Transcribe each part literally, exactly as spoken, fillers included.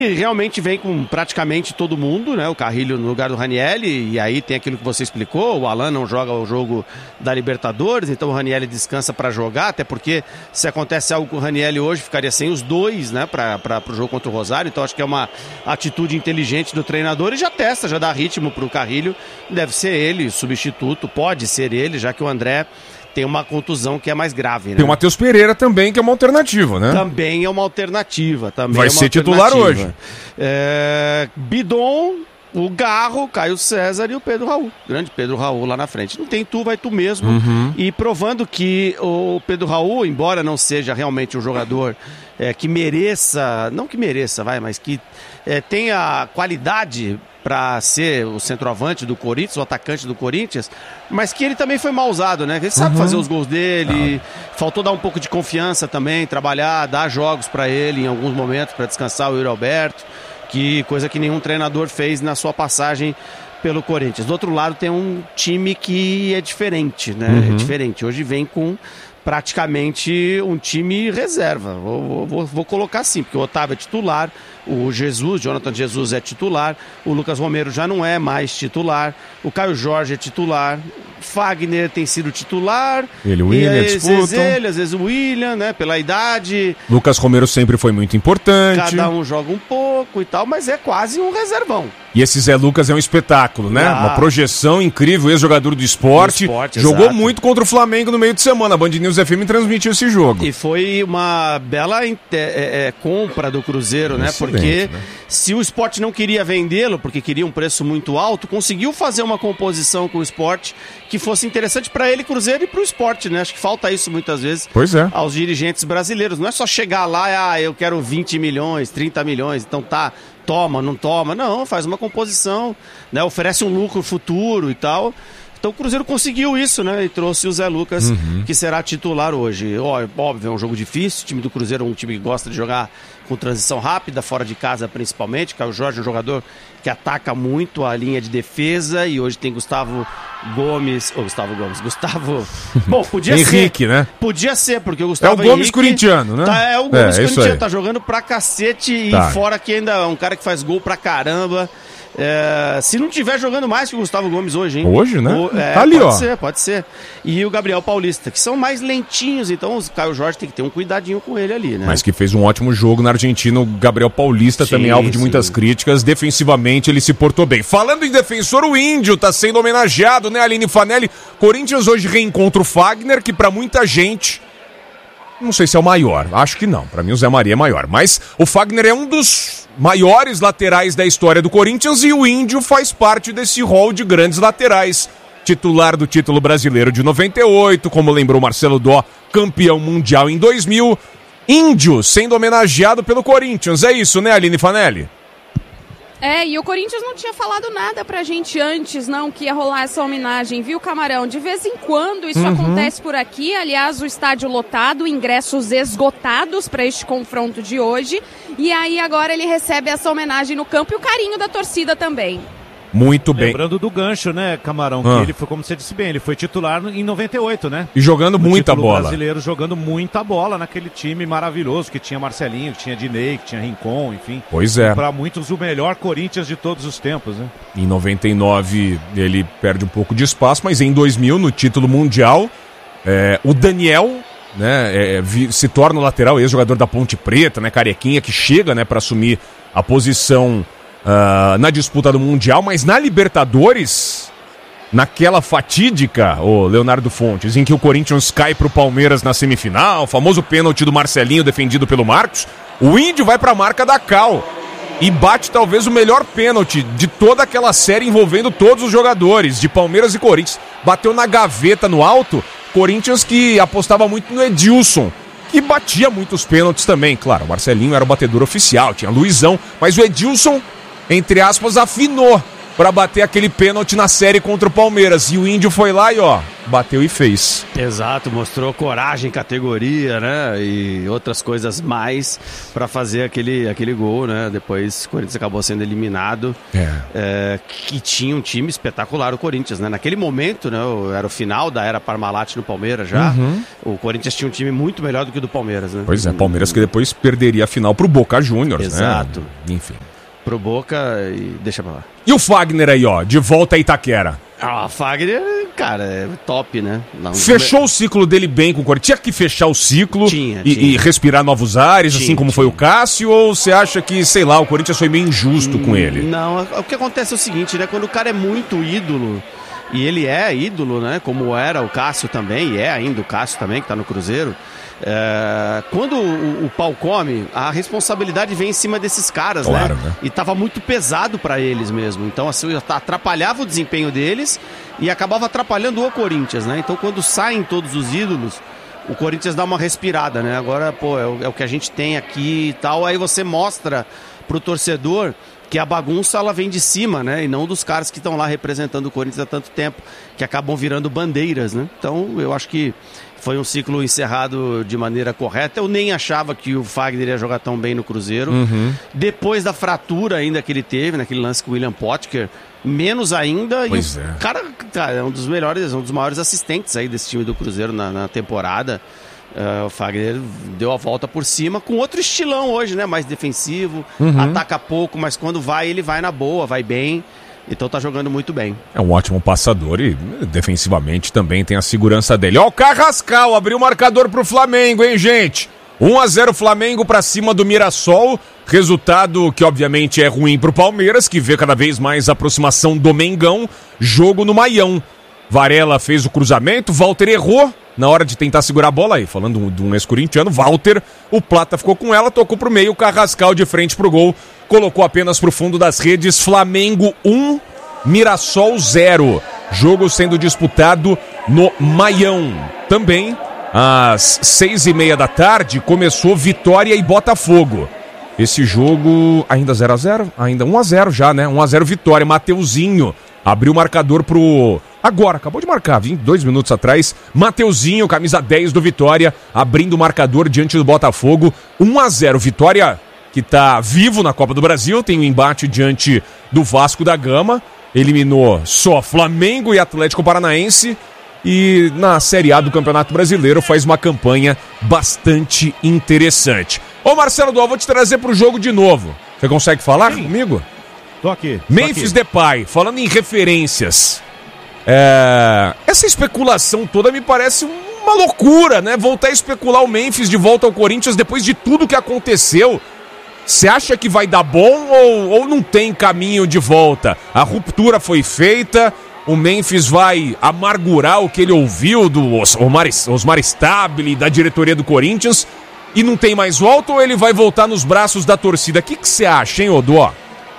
realmente vem com praticamente todo mundo, né? O Carrilho no lugar do Ranielli, e aí tem aquilo que você explicou, o Alan não joga o jogo da Libertadores, então o Ranielli descansa para jogar, até porque se acontece algo com o Ranielli hoje, ficaria sem os dois, né? Para o jogo contra o Rosário, então acho que é uma atitude inteligente do treinador e já testa, já dá ritmo para o Carrilho, deve ser ele, substituto, pode ser ele, já que o André tem uma contusão que é mais grave, né? Tem o Matheus Pereira também, que é uma alternativa, né? Também é uma alternativa. Também Vai é uma ser titular hoje. É... Bidon, o Garro, Caio César e o Pedro Raul. Grande Pedro Raul lá na frente. Não tem tu, vai tu mesmo. Uhum. E provando que o Pedro Raul, embora não seja realmente um jogador é, que mereça, não que mereça, vai, mas que é, tenha qualidade para ser o centroavante do Corinthians, o atacante do Corinthians, mas que ele também foi mal usado, né? Ele sabe uhum. fazer os gols dele, ah. faltou dar um pouco de confiança também, trabalhar, dar jogos para ele em alguns momentos para descansar o Yuri Alberto, que coisa que nenhum treinador fez na sua passagem pelo Corinthians. Do outro lado tem um time que é diferente, né? Uhum. É diferente. Hoje vem com praticamente um time reserva. Vou, vou, vou colocar assim, porque o Otávio é titular, o Jesus, Jonathan Jesus é titular, o Lucas Romero já não é mais titular, o Caio Jorge é titular, Fagner tem sido titular, ele, o William, e às vezes disputam. ele, às vezes o William, né, pela idade. Lucas Romero sempre foi muito importante. Cada um joga um pouco e tal, mas é quase um reservão. E esse Zé Lucas é um espetáculo, né? Ah. Uma projeção incrível, ex-jogador do esporte. Do esporte, jogou exato. muito contra o Flamengo no meio de semana. A Band News F M transmitiu esse jogo. E foi uma bela é, é, compra do Cruzeiro, né? Excelente, porque né? se o Sport não queria vendê-lo, porque queria um preço muito alto, conseguiu fazer uma composição com o Sport que fosse interessante para ele, Cruzeiro, e para o Sport, né? Acho que falta isso muitas vezes pois é. aos dirigentes brasileiros. Não é só chegar lá e, ah, eu quero vinte milhões, trinta milhões, então tá, toma, não toma. Não, faz uma composição, né? Oferece um lucro futuro e tal. Então o Cruzeiro conseguiu isso, né? E trouxe o Zé Lucas, uhum. que será titular hoje. Ó, óbvio, é um jogo difícil. O time do Cruzeiro é um time que gosta de jogar com transição rápida, fora de casa principalmente. Caio Jorge é um jogador que ataca muito a linha de defesa. E hoje tem Gustavo Gomes... Ô, oh, Gustavo Gomes. Gustavo... Bom, podia Henrique, ser. Henrique, né? Podia ser, porque o Gustavo É o Gomes Henrique corintiano, né? Tá, é o Gomes é, corintiano. Tá jogando pra cacete. Tá. E fora que ainda é um cara que faz gol pra caramba. É, se não tiver jogando mais que o Gustavo Gomes hoje, hein? Hoje, né? O, é, tá ali, pode ó. Pode ser, pode ser. E o Gabriel Paulista, que são mais lentinhos, então o Caio Jorge tem que ter um cuidadinho com ele ali, né? Mas que fez um ótimo jogo na Argentina. O Gabriel Paulista sim, também alvo de muitas sim. críticas. Defensivamente ele se portou bem. Falando em defensor, o Índio tá sendo homenageado, né, Aline Fanelli? Corinthians hoje reencontra o Fagner, que pra muita gente... Não sei se é o maior, acho que não. Pra mim o Zé Maria é maior. Mas o Fagner é um dos maiores laterais da história do Corinthians e o Índio faz parte desse rol de grandes laterais. Titular do título brasileiro de noventa e oito, como lembrou Marcelo Dó, campeão mundial em dois mil. Índio sendo homenageado pelo Corinthians. É isso, né, Aline Fanelli? É, e o Corinthians não tinha falado nada pra gente antes, não, que ia rolar essa homenagem, viu, Camarão? De vez em quando isso uhum. acontece por aqui. Aliás, o estádio lotado, ingressos esgotados para este confronto de hoje. E aí agora ele recebe essa homenagem no campo e o carinho da torcida também. Muito bem. Lembrando do gancho, né, Camarão, ah. que ele foi, como você disse bem, ele foi titular em noventa e oito, né? E jogando no muita bola. Brasileiro jogando muita bola naquele time maravilhoso, que tinha Marcelinho, que tinha Dinei, que tinha Rincon, enfim. Pois é. Para muitos o melhor Corinthians de todos os tempos, né? Em noventa e nove ele perde um pouco de espaço, mas em dois mil, no título mundial, é, o Daniel, né, é, se torna o lateral, ex-jogador da Ponte Preta, né, carequinha, que chega, né, para assumir a posição... Uh, na disputa do Mundial, mas na Libertadores, naquela fatídica, o Leonardo Fontes, em que o Corinthians cai pro Palmeiras na semifinal, o famoso pênalti do Marcelinho defendido pelo Marcos, o Índio vai pra marca da Cal e bate talvez o melhor pênalti de toda aquela série envolvendo todos os jogadores de Palmeiras e Corinthians. Bateu na gaveta no alto, Corinthians que apostava muito no Edilson, que batia muitos pênaltis também. Claro, o Marcelinho era o batedor oficial, tinha Luizão, mas o Edilson, entre aspas, afinou pra bater aquele pênalti na série contra o Palmeiras. E o Índio foi lá e, ó, bateu e fez. Exato, mostrou coragem, categoria, né? E outras coisas mais pra fazer aquele, aquele gol, né? Depois o Corinthians acabou sendo eliminado. É. É, que tinha um time espetacular, o Corinthians, né? Naquele momento, né? Era o final da era Parmalat no Palmeiras já. Uhum. O Corinthians tinha um time muito melhor do que o do Palmeiras, né? Pois é, Palmeiras que depois perderia a final pro Boca Juniors, Exato. né? Enfim. Pro Boca e deixa pra lá. E o Fagner aí, ó, de volta a Itaquera. Ah, o Fagner, cara, é top, né? Não, Fechou o ciclo dele bem com o Corinthians? Tinha que fechar o ciclo tinha, e, tinha. e respirar novos ares, Tinha, assim como tinha. foi o Cássio? Ou você acha que, sei lá, o Corinthians foi meio injusto com ele? Não, o que acontece é o seguinte, né? Quando o cara é muito ídolo, e ele é ídolo, né? Como era o Cássio também, e é ainda o Cássio também, que tá no Cruzeiro. É, quando o, o pau come, a responsabilidade vem em cima desses caras, claro, né? né? E tava muito pesado pra eles mesmo. Então, assim, atrapalhava o desempenho deles e acabava atrapalhando o Corinthians, né? Então, quando saem todos os ídolos, o Corinthians dá uma respirada, né? Agora, pô, é o, é o que a gente tem aqui e tal. Aí você mostra pro torcedor que a bagunça ela vem de cima, né? E não dos caras que estão lá representando o Corinthians há tanto tempo, que acabam virando bandeiras, né? Então, eu acho que foi um ciclo encerrado de maneira correta. Eu nem achava que o Fagner ia jogar tão bem no Cruzeiro. Uhum. Depois da fratura ainda que ele teve, naquele lance com o William Potker, menos ainda. Pois e o é. cara, cara é um dos melhores, um dos maiores assistentes aí desse time do Cruzeiro na, na temporada. Uh, o Fagner deu a volta por cima com outro estilão hoje, né? Mais defensivo, Uhum. ataca pouco, mas quando vai, ele vai na boa, vai bem. Então tá jogando muito bem. É um ótimo passador e defensivamente também tem a segurança dele. Ó, o Carrascal abriu o marcador pro Flamengo, hein, gente? um a zero Flamengo pra cima do Mirassol. Resultado que obviamente é ruim pro Palmeiras, que vê cada vez mais a aproximação do Mengão. Jogo no Maião. Varela fez o cruzamento, Walter errou na hora de tentar segurar a bola aí. Falando de um ex-corintiano, Walter, o Plata ficou com ela, tocou pro meio, Carrascal de frente pro gol. Colocou apenas pro fundo das redes. Flamengo um, Mirassol zero. Jogo sendo disputado no Maião. Também, às seis e meia da tarde, começou Vitória e Botafogo. Esse jogo ainda zero a zero? Ainda um a zero já, né? um a zero Vitória. Mateuzinho abriu o marcador pro... Agora, acabou de marcar, vinte e dois minutos atrás. Mateuzinho, camisa dez do Vitória, abrindo o marcador diante do Botafogo. um a zero Vitória, que tá vivo na Copa do Brasil, tem um embate diante do Vasco da Gama, eliminou só Flamengo e Atlético Paranaense, e na Série A do Campeonato Brasileiro faz uma campanha bastante interessante. Ô Marcelo Duval, vou te trazer pro jogo de novo. Você consegue falar Sim. comigo? Tô aqui. Tô Memphis aqui. Depay, falando em referências, é... essa especulação toda me parece uma loucura, né? Voltar a especular o Memphis de volta ao Corinthians depois de tudo que aconteceu. Você acha que vai dar bom ou, ou não tem caminho de volta? A ruptura foi feita, o Memphis vai amargurar o que ele ouviu do Osmar, Osmar Stabile, da diretoria do Corinthians, e não tem mais volta, ou ele vai voltar nos braços da torcida? O que você acha, hein, Odó?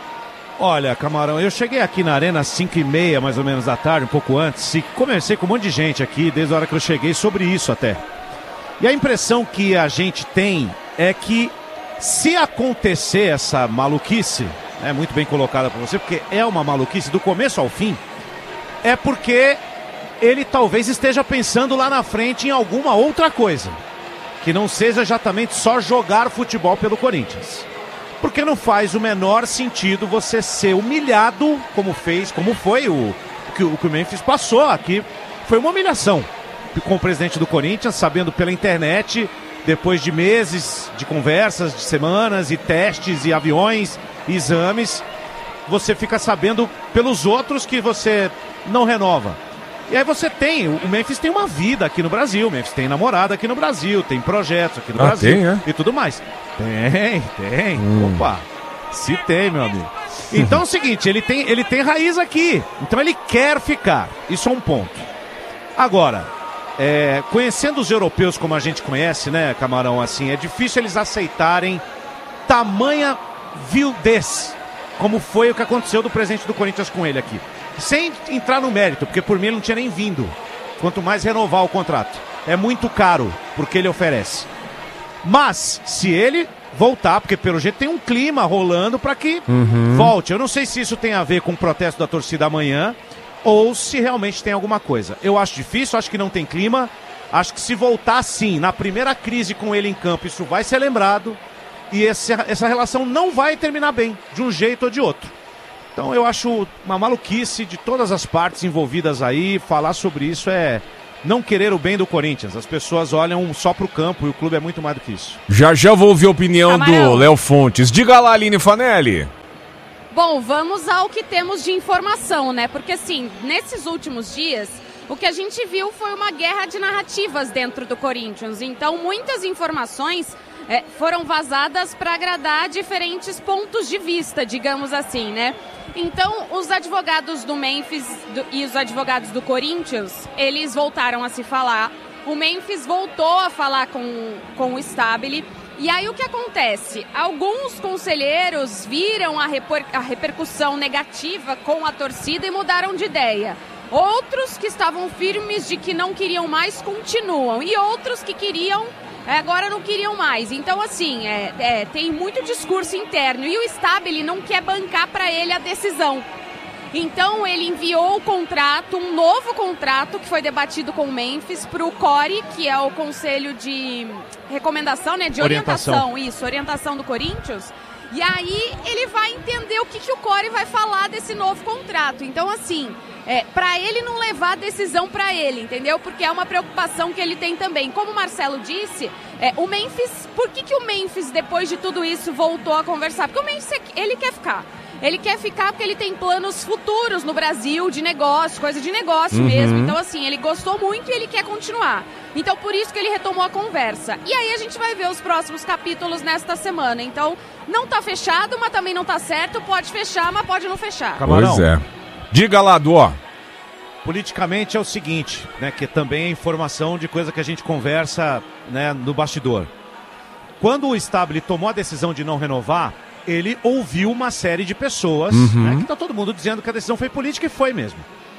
Olha, Camarão, eu cheguei aqui na arena às cinco e meia, mais ou menos da tarde, um pouco antes, e conversei com um monte de gente aqui, desde a hora que eu cheguei, sobre isso até. E a impressão que a gente tem é que, se acontecer essa maluquice, é muito bem colocada por você, porque é uma maluquice do começo ao fim, é porque ele talvez esteja pensando lá na frente em alguma outra coisa, que não seja exatamente só jogar futebol pelo Corinthians. Porque não faz o menor sentido você ser humilhado, como fez, como foi o que o, que o Memphis passou aqui. Foi uma humilhação com o presidente do Corinthians, sabendo pela internet, depois de meses de conversas, de semanas e testes e aviões e exames, você fica sabendo pelos outros que você não renova. E aí você tem, o Memphis tem uma vida aqui no Brasil, o Memphis tem namorada aqui no Brasil, tem projetos aqui no Ah, Brasil tem, é? e tudo mais. Tem, tem. Hum. Opa, se tem, meu amigo. Então é o seguinte, ele tem, ele tem raiz aqui, então ele quer ficar, isso é um ponto. Agora, é, conhecendo os europeus como a gente conhece, né, Camarão, assim, é difícil eles aceitarem tamanha vildez, como foi o que aconteceu do presidente do Corinthians com ele aqui. Sem entrar no mérito, porque por mim ele não tinha nem vindo. Quanto mais renovar o contrato. É muito caro porque ele oferece. Mas, se ele voltar, porque pelo jeito tem um clima rolando para que uhum. volte. Eu não sei se isso tem a ver com o protesto da torcida amanhã ou se realmente tem alguma coisa. Eu acho difícil, acho que não tem clima. Acho que se voltar sim, na primeira crise com ele em campo, isso vai ser lembrado e esse, essa relação não vai terminar bem, de um jeito ou de outro. Então eu acho uma maluquice de todas as partes envolvidas aí. Falar sobre isso é não querer o bem do Corinthians. As pessoas olham só pro campo e o clube é muito mais do que isso. Já já vou ouvir a opinião Camarão. do Léo Fontes. Diga lá, Aline Fanelli. Bom, vamos ao que temos de informação, né? Porque assim, nesses últimos dias, o que a gente viu foi uma guerra de narrativas dentro do Corinthians. Então, muitas informações é, foram vazadas para agradar diferentes pontos de vista, digamos assim, né? Então, os advogados do Memphis do, e os advogados do Corinthians, eles voltaram a se falar. O Memphis voltou a falar com, com o Stabile. E aí o que acontece? Alguns conselheiros viram a, reper, a repercussão negativa com a torcida e mudaram de ideia. Outros que estavam firmes de que não queriam mais continuam. E outros que queriam, agora não queriam mais. Então, assim, é, é, tem muito discurso interno. E o Stabile não quer bancar para ele a decisão. Então, ele enviou o contrato, um novo contrato, que foi debatido com o Memphis, para o C O R E, que é o Conselho de Recomendação, né? De orientação. orientação. Isso, orientação do Corinthians. E aí, ele vai entender o que, que o C O R E vai falar desse novo contrato. Então, assim... É, para ele não levar a decisão para ele, entendeu? Porque é uma preocupação que ele tem também. Como o Marcelo disse, é, o Memphis, por que, que o Memphis, depois de tudo isso, voltou a conversar? Porque o Memphis, ele quer ficar. Ele quer ficar porque ele tem planos futuros no Brasil, de negócio, coisa de negócio uhum. mesmo. Então, assim, ele gostou muito e ele quer continuar. Então, por isso que ele retomou a conversa. E aí a gente vai ver os próximos capítulos nesta semana. Então, não tá fechado, mas também não tá certo. Pode fechar, mas pode não fechar. Camarão. Pois é. Diga lá, Duó. Politicamente é o seguinte, né, que também é informação de coisa que a gente conversa, né, no bastidor. Quando o Stabile tomou a decisão de não renovar, ele ouviu uma série de pessoas, uhum. né, que tá todo mundo dizendo que a decisão foi política e foi mesmo.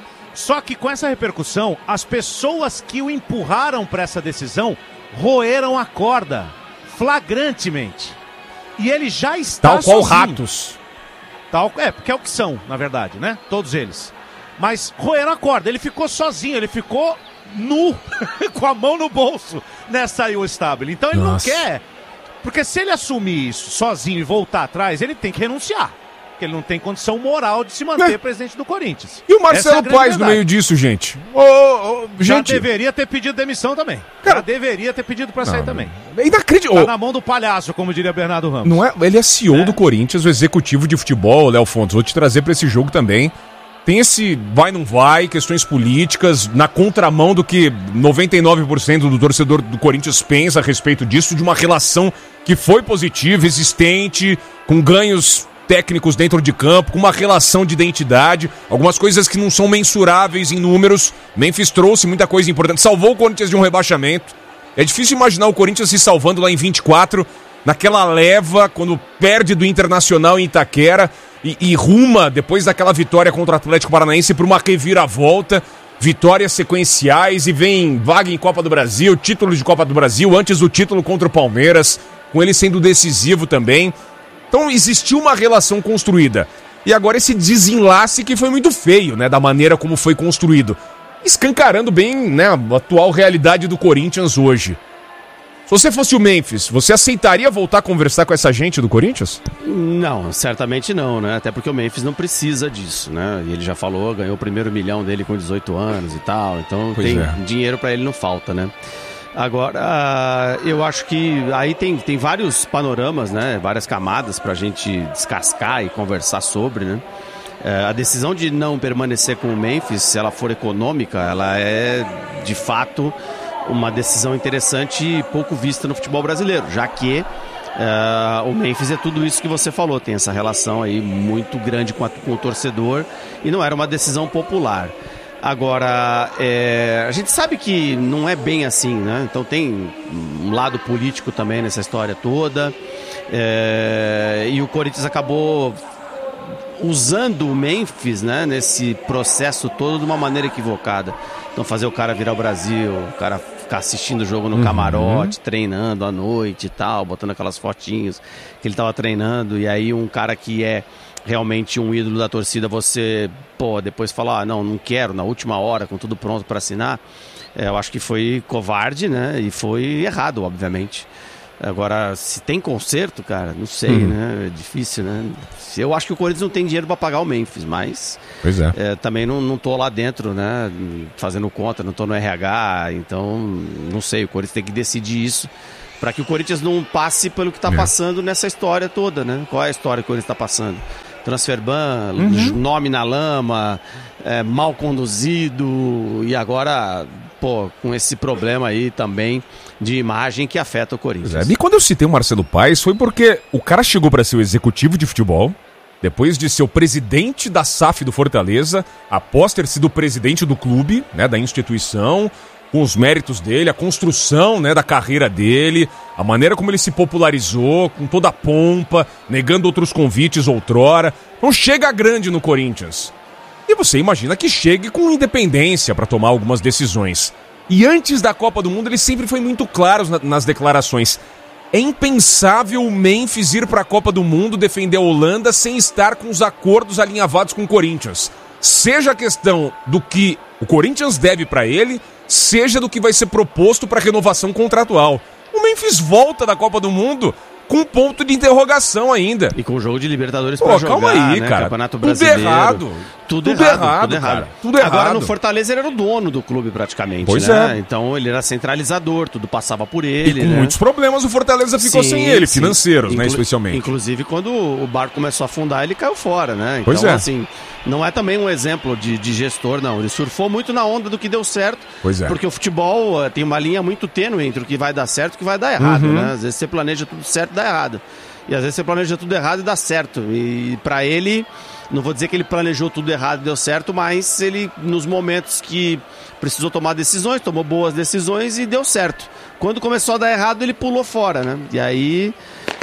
Só que com essa repercussão, as pessoas que o empurraram para essa decisão roeram a corda flagrantemente. E ele já está Tal sozinho. qual ratos. Tal, é, porque é o que são, na verdade, né? Todos eles. Mas roeram a corda, ele ficou sozinho, ele ficou nu, com a mão no bolso, nessa aí o Stabile. Então ele Nossa. não quer, porque se ele assumir isso sozinho e voltar atrás, ele tem que renunciar. Porque ele não tem condição moral de se manter é. presidente do Corinthians. E o Marcelo é Paes no meio disso, gente? Oh, oh, gente. Já deveria ter pedido demissão também. Cara, já deveria ter pedido pra sair não, também. É inacreditável. Tá na mão do palhaço, como diria Bernardo Ramos. Não é, ele é C E O é. do Corinthians, o executivo de futebol, Léo Fontes. Vou te trazer pra esse jogo também. Tem esse vai, não vai, questões políticas, na contramão do que noventa e nove por cento do torcedor do Corinthians pensa a respeito disso, de uma relação que foi positiva, existente, com ganhos técnicos dentro de campo, com uma relação de identidade, algumas coisas que não são mensuráveis em números. Memphis trouxe muita coisa importante, salvou o Corinthians de um rebaixamento. É difícil imaginar o Corinthians se salvando lá em vinte e quatro, naquela leva, quando perde do Internacional em Itaquera e, e ruma, depois daquela vitória contra o Atlético Paranaense, para uma reviravolta, vitórias sequenciais, e vem vaga em Copa do Brasil, título de Copa do Brasil, antes do título contra o Palmeiras, com ele sendo decisivo também. Então existiu uma relação construída. E agora esse desenlace que foi muito feio, né, da maneira como foi construído. Escancarando bem, né, a atual realidade do Corinthians hoje. Se você fosse o Memphis, você aceitaria voltar a conversar com essa gente do Corinthians? Não, certamente não, né? Até porque o Memphis não precisa disso, né? E ele já falou, ganhou o primeiro milhão dele com dezoito anos e tal. Então pois tem é. dinheiro pra ele não falta, né? Agora, eu acho que aí tem, tem vários panoramas, né? Várias camadas pra gente descascar e conversar sobre, né? É, a decisão de não permanecer com o Memphis, se ela for econômica, ela é, de fato, uma decisão interessante e pouco vista no futebol brasileiro, já que é, o Memphis é tudo isso que você falou, tem essa relação aí muito grande com, a, com o torcedor e não era uma decisão popular. Agora, é, a gente sabe que não é bem assim, né? Então tem um lado político também nessa história toda. É, e o Corinthians acabou usando o Memphis, né, nesse processo todo de uma maneira equivocada. Então fazer o cara virar o Brasil, o cara ficar ficar assistindo o jogo no uhum. camarote, treinando à noite e tal, botando aquelas fotinhas que ele tava treinando, e aí um cara que é realmente um ídolo da torcida, você, pô, depois falar, ah, não, não quero, na última hora, com tudo pronto para assinar, é, eu acho que foi covarde, né, e foi errado, obviamente. Agora, se tem conserto, cara, não sei, uhum. né? É difícil, né? Eu acho que o Corinthians não tem dinheiro para pagar o Memphis, mas pois é. É, também não, não tô lá dentro, né? Fazendo conta, não tô no R H, então não sei, o Corinthians tem que decidir isso para que o Corinthians não passe pelo que tá é. passando nessa história toda, né? Qual é a história que o Corinthians tá passando? Transferban, uhum. nome na lama, é, mal conduzido e agora, pô, com esse problema aí também de imagem que afeta o Corinthians. É. E quando eu citei o Marcelo Paes foi porque o cara chegou para ser o executivo de futebol, depois de ser o presidente da S A F do Fortaleza, após ter sido o presidente do clube, né, da instituição, com os méritos dele, a construção, né, da carreira dele, a maneira como ele se popularizou, com toda a pompa, negando outros convites outrora. Então chega grande no Corinthians. E você imagina que chegue com independência para tomar algumas decisões. E antes da Copa do Mundo ele sempre foi muito claro na, nas declarações. É impensável o Memphis ir para a Copa do Mundo defender a Holanda sem estar com os acordos alinhavados com o Corinthians. Seja a questão do que o Corinthians deve para ele, seja do que vai ser proposto para renovação contratual. O Memphis volta da Copa do Mundo com um ponto de interrogação ainda. E com o jogo de Libertadores para jogar, calma aí, né? cara. Campeonato Brasileiro. Tudo errado. Tudo, tudo errado, errado, tudo errado. Cara. Tudo errado. Agora no Fortaleza ele era o dono do clube praticamente, pois né? É. Então ele era centralizador, tudo passava por ele. E com né? muitos problemas o Fortaleza ficou sim, sem ele, sim. financeiros, Inclu- né, especialmente. Inclusive quando o barco começou a afundar ele caiu fora, né? Então pois é. assim, não é também um exemplo de, de gestor, não. Ele surfou muito na onda do que deu certo. Pois é. Porque o futebol uh, tem uma linha muito tênue entre o que vai dar certo e o que vai dar errado, uhum. né? Às vezes você planeja tudo certo e dá errado. E às vezes você planeja tudo errado e dá certo. E pra ele, não vou dizer que ele planejou tudo errado e deu certo, mas ele, nos momentos que precisou tomar decisões, tomou boas decisões e deu certo. Quando começou a dar errado, ele pulou fora, né? E aí,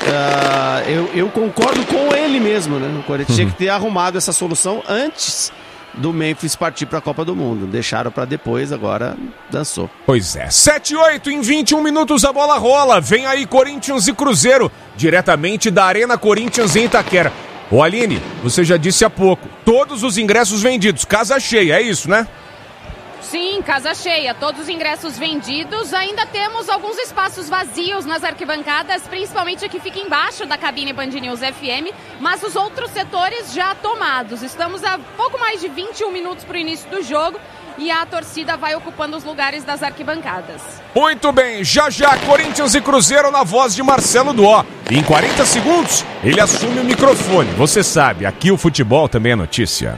uh, eu, eu concordo com ele mesmo, né? O Corinthians uhum. tinha que ter arrumado essa solução antes do Memphis partir para a Copa do Mundo. Deixaram para depois, agora dançou. Pois é. sete e oito em vinte e um minutos a bola rola. Vem aí Corinthians e Cruzeiro, diretamente da Arena Corinthians em Itaquera. Ô Aline, você já disse há pouco, todos os ingressos vendidos, casa cheia, é isso, né? Sim, casa cheia, todos os ingressos vendidos. Ainda temos alguns espaços vazios nas arquibancadas, principalmente aqui fica embaixo da cabine Band News F M, mas os outros setores já tomados. Estamos a pouco mais de vinte e um minutos para o início do jogo e a torcida vai ocupando os lugares das arquibancadas. Muito bem, já já Corinthians e Cruzeiro na voz de Marcelo Duó. Em quarenta segundos ele assume o microfone. Você sabe, aqui o futebol também é notícia.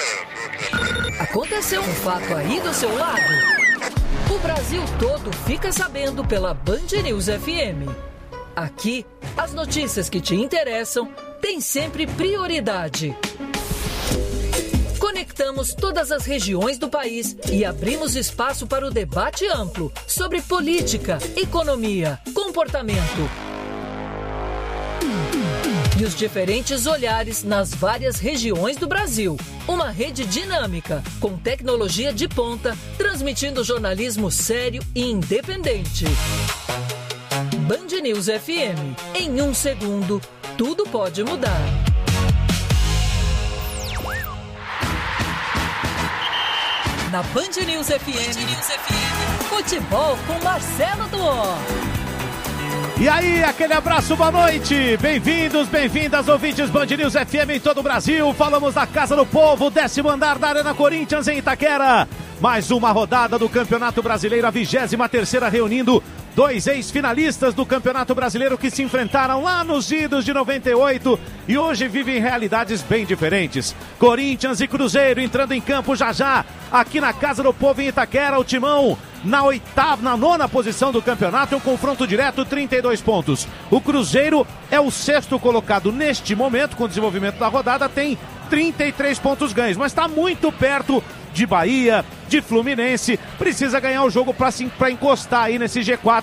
Aconteceu um fato aí do seu lado? O Brasil todo fica sabendo pela Band News F M. Aqui, as notícias que te interessam têm sempre prioridade. Conectamos todas as regiões do país e abrimos espaço para o debate amplo sobre política, economia, comportamento e os diferentes olhares nas várias regiões do Brasil. Uma rede dinâmica, com tecnologia de ponta, transmitindo jornalismo sério e independente. Band News F M. Em um segundo, tudo pode mudar. Na Band News F M, Band News F M. Futebol com Marcelo Duó. E aí, aquele abraço, boa noite! Bem-vindos, bem-vindas, ouvintes Band News F M em todo o Brasil. Falamos da Casa do Povo, décimo andar da Arena Corinthians em Itaquera. Mais uma rodada do Campeonato Brasileiro, a vigésima terceira, reunindo dois ex-finalistas do Campeonato Brasileiro que se enfrentaram lá nos idos de noventa e oito e hoje vivem realidades bem diferentes. Corinthians e Cruzeiro entrando em campo já já, aqui na Casa do Povo em Itaquera. O Timão na oitava, na nona posição do campeonato, é um confronto direto, trinta e dois pontos. O Cruzeiro é o sexto colocado neste momento, com o desenvolvimento da rodada, tem trinta e três pontos ganhos, mas está muito perto de Bahia, de Fluminense. Precisa ganhar o jogo para encostar aí nesse G quatro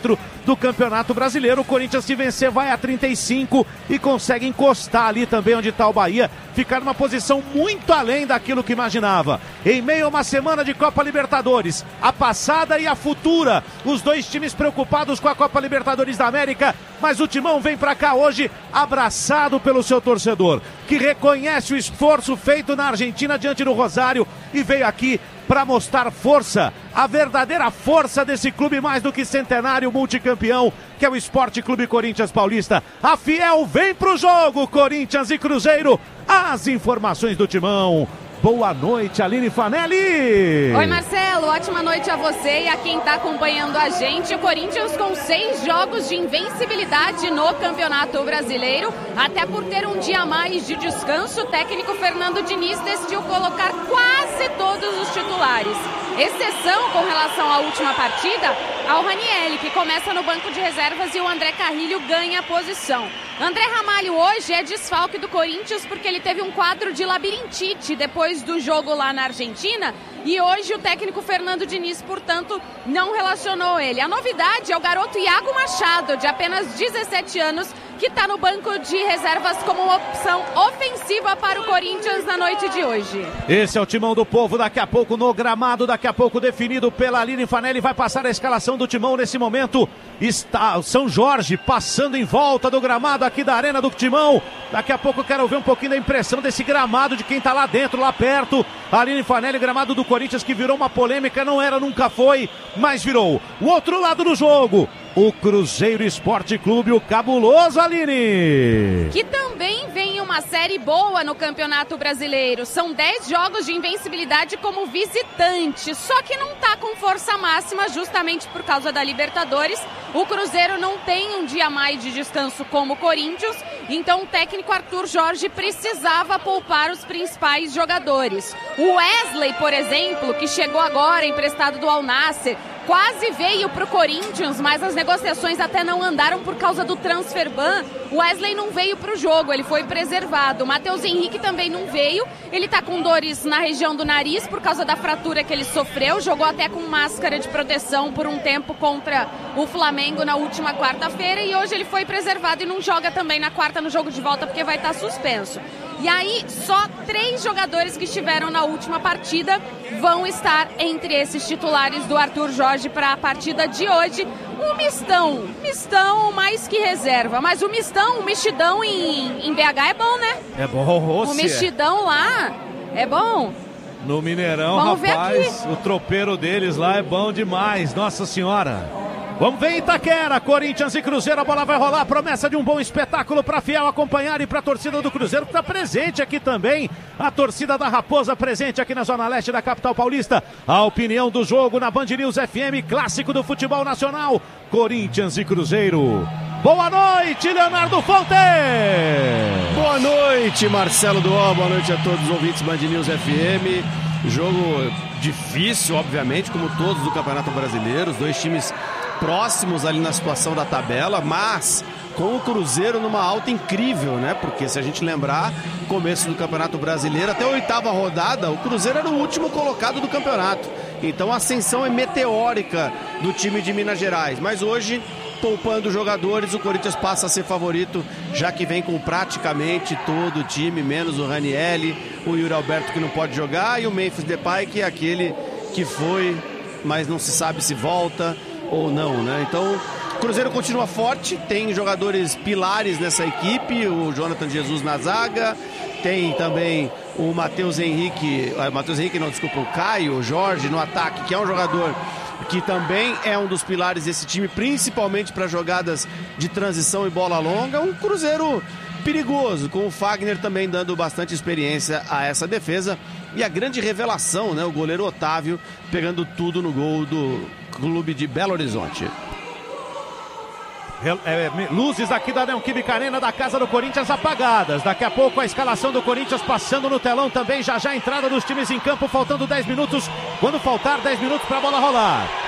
do Campeonato Brasileiro. O Corinthians, se vencer, vai a trinta e cinco e consegue encostar ali também onde está o Bahia, ficar numa posição muito além daquilo que imaginava. Em meio a uma semana de Copa Libertadores, a passada e a futura, os dois times preocupados com a Copa Libertadores da América, mas o Timão vem para cá hoje abraçado pelo seu torcedor, que reconhece o esforço feito na Argentina diante do Rosário e veio aqui para mostrar força, a verdadeira força desse clube mais do que centenário multicampeão, que é o Esporte Clube Corinthians Paulista. A Fiel vem pro jogo, Corinthians e Cruzeiro. As informações do Timão. Boa noite, Aline Fanelli. Oi, Marcelo, ótima noite a você e a quem está acompanhando a gente. O Corinthians com seis jogos de invencibilidade no Campeonato Brasileiro, até por ter um dia a mais de descanso, o técnico Fernando Diniz decidiu colocar quase todos os titulares. Exceção com relação à última partida, ao Ranieri, que começa no banco de reservas, e o André Carrilho ganha a posição. André Ramalho hoje é desfalque do Corinthians porque ele teve um quadro de labirintite depois do jogo lá na Argentina e hoje o técnico Fernando Diniz, portanto, não relacionou ele. A novidade é o garoto Iago Machado, de apenas dezessete anos, que está no banco de reservas como uma opção ofensiva para o Corinthians na noite de hoje. Esse é o Timão do Povo, daqui a pouco no gramado, daqui a pouco definido pela Aline Fanelli, vai passar a escalação do Timão nesse momento. Está o São Jorge passando em volta do gramado aqui da Arena do Timão. Daqui a pouco eu quero ver um pouquinho da impressão desse gramado, de quem está lá dentro, lá perto. Aline Fanelli, gramado do Corinthians, que virou uma polêmica, não era, nunca foi, mas virou. O outro lado do jogo, o Cruzeiro Esporte Clube, o cabuloso, Aline. Que também vem uma série boa no Campeonato Brasileiro. São dez jogos de invencibilidade como visitante, só que não tá com força máxima justamente por causa da Libertadores. O Cruzeiro não tem um dia a mais de descanso como o Corinthians, então o técnico Arthur Jorge precisava poupar os principais jogadores. O Wesley, por exemplo, que chegou agora emprestado do Al Nassr, quase veio para o Corinthians, mas as negociações até não andaram por causa do transfer ban. O Wesley não veio para o jogo, ele foi preservado. O Matheus Henrique também não veio, ele está com dores na região do nariz por causa da fratura que ele sofreu, jogou até com máscara de proteção por um tempo contra o Flamengo na última quarta-feira e hoje ele foi preservado e não joga também na quarta no jogo de volta porque vai estar suspenso. E aí, só três jogadores que estiveram na última partida vão estar entre esses titulares do Arthur Jorge para a partida de hoje. O Mistão, Mistão mais que reserva, mas o Mistão, o mexidão em, em B H é bom, né? É bom, o mexidão lá é bom. No Mineirão, Vamos rapaz, o tropeiro deles lá é bom demais, Nossa Senhora. Vamos ver Itaquera, Corinthians e Cruzeiro, a bola vai rolar, promessa de um bom espetáculo para Fiel acompanhar e para a torcida do Cruzeiro que está presente aqui também, a torcida da Raposa presente aqui na Zona Leste da capital paulista. A opinião do jogo na Band News F M, clássico do futebol nacional, Corinthians e Cruzeiro. Boa noite, Leonardo Fonte! Boa noite, Marcelo Duó, boa noite a todos os ouvintes Band News F M. Jogo difícil, obviamente, como todos do Campeonato Brasileiro, os dois times próximos ali na situação da tabela, mas com o Cruzeiro numa alta incrível, né? Porque se a gente lembrar, começo do Campeonato Brasileiro, até a oitava rodada, o Cruzeiro era o último colocado do campeonato. Então a ascensão é meteórica do time de Minas Gerais. Mas hoje, poupando jogadores, o Corinthians passa a ser favorito, já que vem com praticamente todo o time, menos o Ranieri, o Yuri Alberto que não pode jogar e o Memphis Depay, que é aquele que foi, mas não se sabe se volta ou não, né? Então, o Cruzeiro continua forte, tem jogadores pilares nessa equipe, o Jonathan Jesus na zaga, tem também o Matheus Henrique, uh, Matheus Henrique não, desculpa, o Caio Jorge no ataque, que é um jogador que também é um dos pilares desse time, principalmente para jogadas de transição e bola longa. Um Cruzeiro perigoso, com o Fagner também dando bastante experiência a essa defesa. E a grande revelação, né, o goleiro Otávio pegando tudo no gol do clube de Belo Horizonte. É, luzes aqui da Neoquímica Arena da casa do Corinthians apagadas. Daqui a pouco a escalação do Corinthians passando no telão também. Já já a entrada dos times em campo, faltando dez minutos. Quando faltar dez minutos para a bola rolar.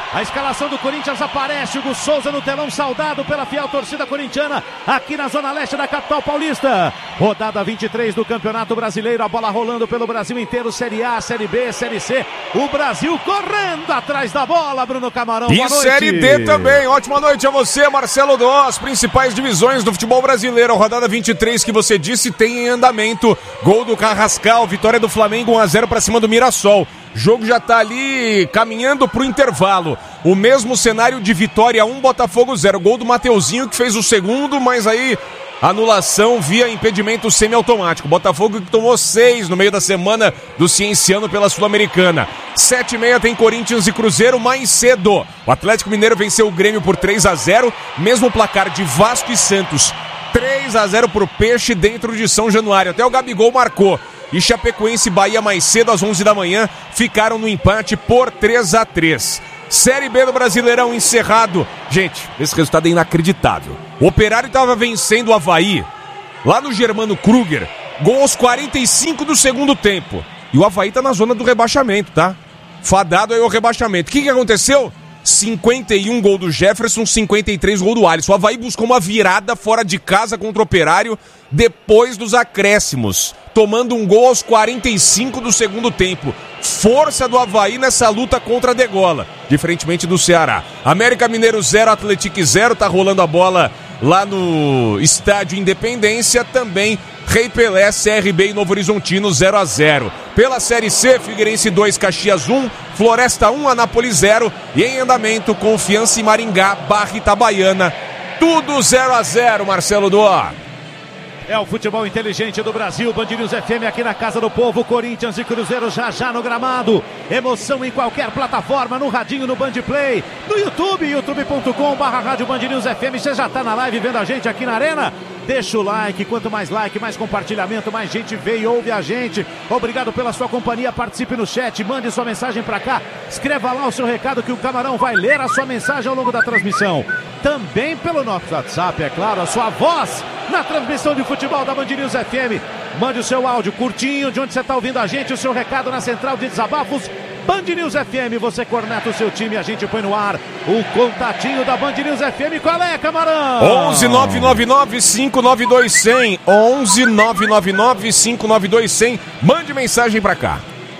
A escalação do Corinthians aparece. Hugo Souza no telão, saudado pela fiel torcida corintiana aqui na zona leste da capital paulista. Rodada vinte e três do Campeonato Brasileiro. A bola rolando pelo Brasil inteiro. Série A, Série B, Série C. O Brasil correndo atrás da bola, Bruno Camarão. E Série D também. Ótima noite a você, Marcelo Dó. As principais divisões do futebol brasileiro. A rodada vinte e três que você disse tem em andamento. Gol do Carrascal. Vitória do Flamengo um a zero para cima do Mirassol. O jogo já tá ali caminhando pro intervalo. O mesmo cenário de Vitória um, Botafogo zero. Gol do Mateuzinho que fez o segundo, mas aí anulação via impedimento semiautomático. Botafogo que tomou seis no meio da semana do Cienciano pela Sul-Americana. Sete e meia tem Corinthians e Cruzeiro mais cedo. O Atlético Mineiro venceu o Grêmio por três a zero. Mesmo placar de Vasco e Santos. três a zero pro Peixe dentro de São Januário. Até o Gabigol marcou. E Chapecoense e Bahia mais cedo às onze da manhã ficaram no empate por três a três. Série B do Brasileirão encerrado. Gente, esse resultado é inacreditável. O Operário estava vencendo o Avaí lá no Germano Kruger. Gol aos quarenta e cinco do segundo tempo. E o Avaí tá na zona do rebaixamento, tá? Fadado aí o rebaixamento. O que que aconteceu? cinquenta e um gol do Jefferson, cinquenta e três gol do Alisson. O Avaí buscou uma virada fora de casa contra o Operário depois dos acréscimos, tomando um gol aos quarenta e cinco do segundo tempo. Força do Avaí nessa luta contra a Degola, diferentemente do Ceará. América Mineiro zero, Atlético zero, tá rolando a bola lá no Estádio Independência. Também Rei Pelé, C R B e Novo Horizontino zero a zero. Pela Série C, Figueirense dois, Caxias um, Floresta um, Anápolis zero. E em andamento, Confiança e Maringá, Barra Itabaiana. Tudo zero a zero, Marcelo Doa. É o futebol inteligente do Brasil. Band News F M aqui na Casa do Povo. Corinthians e Cruzeiro já já no gramado. Emoção em qualquer plataforma, no radinho, no Band Play, no YouTube, youtube ponto com barra rádio Band News F M. Você já tá na live vendo a gente aqui na Arena? Deixa o like, quanto mais like, mais compartilhamento, mais gente vê e ouve a gente. Obrigado pela sua companhia, participe no chat, mande sua mensagem pra cá, escreva lá o seu recado que o Camarão vai ler a sua mensagem ao longo da transmissão. Também pelo nosso WhatsApp, é claro, a sua voz na transmissão de futebol da Band News F M. Mande o seu áudio curtinho, de onde você está ouvindo a gente, o seu recado na central de desabafos. Band News F M, você corneta o seu time e a gente põe no ar o contatinho da Band News F M. Qual é, Camarão? onze nove nove nove cinco nove dois zero zero. onze nove nove nove cinco nove dois zero zero. Mande mensagem pra cá.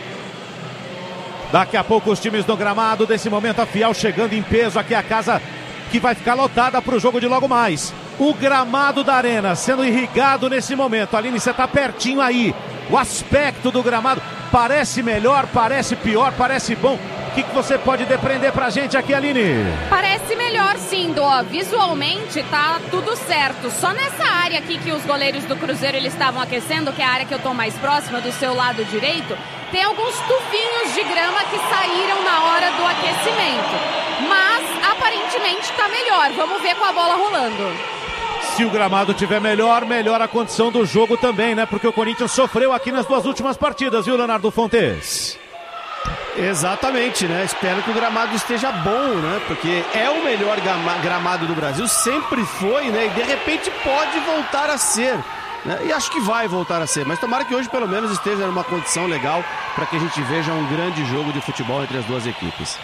Daqui a pouco os times do gramado, desse momento a Fiel chegando em peso aqui, a casa que vai ficar lotada pro jogo de logo mais. O gramado da Arena sendo irrigado nesse momento. Aline, você tá pertinho aí. O aspecto do gramado parece melhor, parece pior, parece bom. O que, que você pode depreender pra gente aqui, Aline? Parece melhor sim, Dó. Visualmente tá tudo certo. Só nessa área aqui que os goleiros do Cruzeiro eles estavam aquecendo, que é a área que eu tô mais próxima, do seu lado direito, tem alguns tufinhos de grama que saíram na hora do aquecimento. Mas aparentemente tá melhor. Vamos ver com a bola rolando. Se o gramado tiver melhor, melhor a condição do jogo também, né? Porque o Corinthians sofreu aqui nas duas últimas partidas, viu, Leonardo Fontes? Exatamente, né? Espero que o gramado esteja bom, né? Porque é o melhor gramado do Brasil, sempre foi, né? E de repente pode voltar a ser, né? E acho que vai voltar a ser, mas tomara que hoje pelo menos esteja numa condição legal para que a gente veja um grande jogo de futebol entre as duas equipes.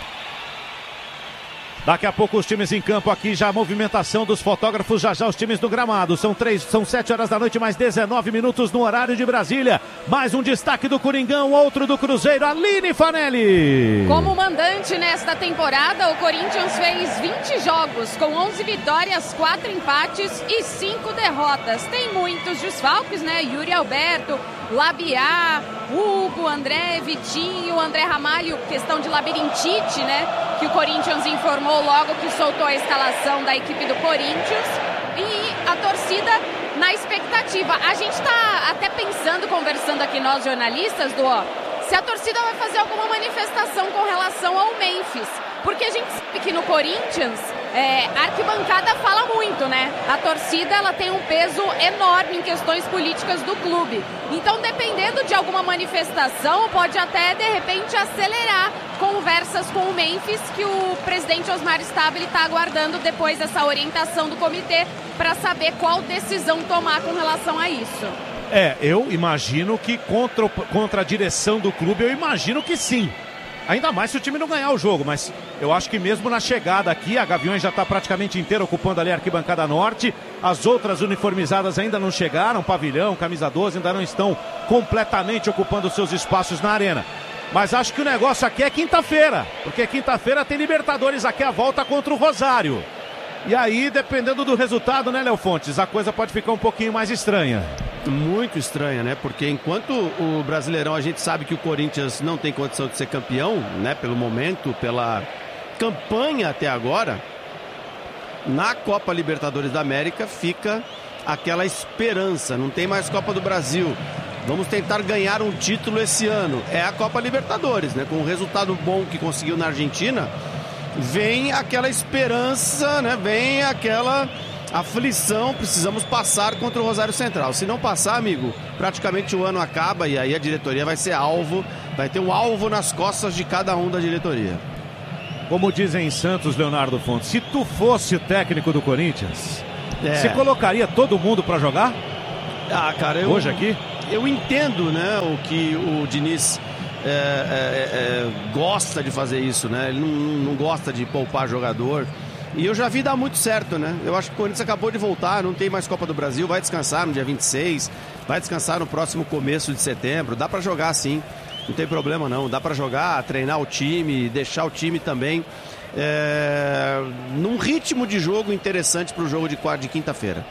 Daqui a pouco os times em campo aqui, já a movimentação dos fotógrafos, já já os times do gramado. São três, são sete horas da noite, mais dezenove minutos no horário de Brasília. Mais um destaque do Coringão, outro do Cruzeiro, Aline Fanelli. Como mandante nesta temporada, o Corinthians fez vinte jogos, com onze vitórias, quatro empates e cinco derrotas. Tem muitos desfalques, né? Yuri Alberto, Labiá, Hugo, André, Vitinho, André Ramalho, questão de labirintite, né? Que o Corinthians informou logo que soltou a escalação da equipe do Corinthians. E a torcida na expectativa. A gente tá até pensando, conversando aqui nós jornalistas, do ó, se a torcida vai fazer alguma manifestação com relação ao Memphis. Porque a gente sabe que no Corinthians, é, a arquibancada fala muito, né? A torcida, ela tem um peso enorme em questões políticas do clube. Então, dependendo de alguma manifestação, pode até, de repente, acelerar conversas com o Memphis, que o presidente Osmar Stabile está aguardando depois dessa orientação do comitê para saber qual decisão tomar com relação a isso. É, eu imagino que contra, contra a direção do clube, eu imagino que sim. Ainda mais se o time não ganhar o jogo, mas eu acho que mesmo na chegada aqui, a Gaviões já está praticamente inteira ocupando ali a arquibancada norte, as outras uniformizadas ainda não chegaram, pavilhão, camisa doze, ainda não estão completamente ocupando seus espaços na arena. Mas acho que o negócio aqui é quinta-feira, porque quinta-feira tem Libertadores aqui, a volta contra o Rosário. E aí, dependendo do resultado, né, Léo Fontes, a coisa pode ficar um pouquinho mais estranha. Muito estranha, né? Porque enquanto o Brasileirão a gente sabe que o Corinthians não tem condição de ser campeão, né? Pelo momento, pela campanha até agora, na Copa Libertadores da América fica aquela esperança. Não tem mais Copa do Brasil. Vamos tentar ganhar um título esse ano. É a Copa Libertadores, né? Com o resultado bom que conseguiu na Argentina, vem aquela esperança, né? Vem aquela aflição, precisamos passar contra o Rosário Central. Se não passar, amigo, praticamente o ano acaba e aí a diretoria vai ser alvo, vai ter um alvo nas costas de cada um da diretoria. Como dizem em Santos, Leonardo Fontes, se tu fosse o técnico do Corinthians, é. Você colocaria todo mundo para jogar? Ah, cara, eu, hoje aqui? Eu entendo, né, o que o Diniz é, é, é, gosta de fazer isso, né? Ele não, não gosta de poupar jogador. E eu já vi dar muito certo, né? Eu acho que o Corinthians acabou de voltar, não tem mais Copa do Brasil, vai descansar no dia vinte e seis, vai descansar no próximo começo de setembro, dá pra jogar sim, não tem problema não, dá pra jogar, treinar o time, deixar o time também é, num ritmo de jogo interessante pro jogo de, de quinta-feira.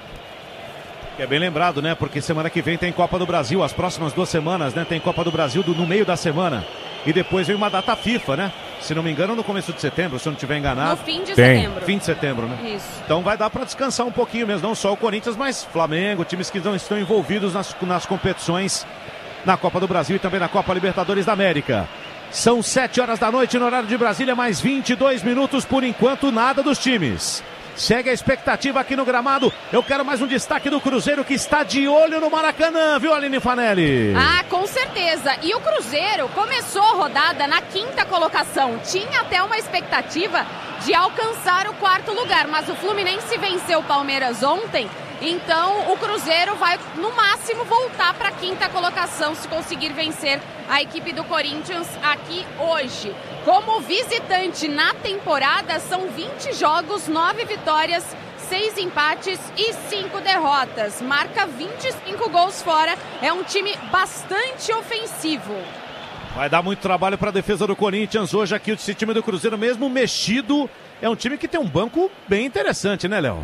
É bem lembrado, né? Porque semana que vem tem Copa do Brasil, as próximas duas semanas, né? Tem Copa do Brasil do, no meio da semana. E depois vem uma data FIFA, né? Se não me engano, no começo de setembro, se eu não estiver enganado. No fim de tem. setembro. Fim de setembro, né? Isso. Então vai dar para descansar um pouquinho mesmo, não só o Corinthians, mas Flamengo, times que não estão envolvidos nas, nas competições na Copa do Brasil e também na Copa Libertadores da América. São sete horas da noite no horário de Brasília, mais vinte e dois minutos, por enquanto nada dos times. Segue a expectativa aqui no gramado. Eu quero mais um destaque do Cruzeiro, que está de olho no Maracanã, viu, Aline Fanelli? Ah, com certeza. E o Cruzeiro começou a rodada na quinta colocação. Tinha até uma expectativa de alcançar o quarto lugar, mas o Fluminense venceu o Palmeiras ontem. Então o Cruzeiro vai, no máximo, voltar para a quinta colocação se conseguir vencer a equipe do Corinthians aqui hoje. Como visitante na temporada, são vinte jogos, nove vitórias, seis empates e cinco derrotas. Marca vinte e cinco gols fora. É um time bastante ofensivo. Vai dar muito trabalho para a defesa do Corinthians hoje aqui. Esse time do Cruzeiro, mesmo mexido, é um time que tem um banco bem interessante, né, Léo?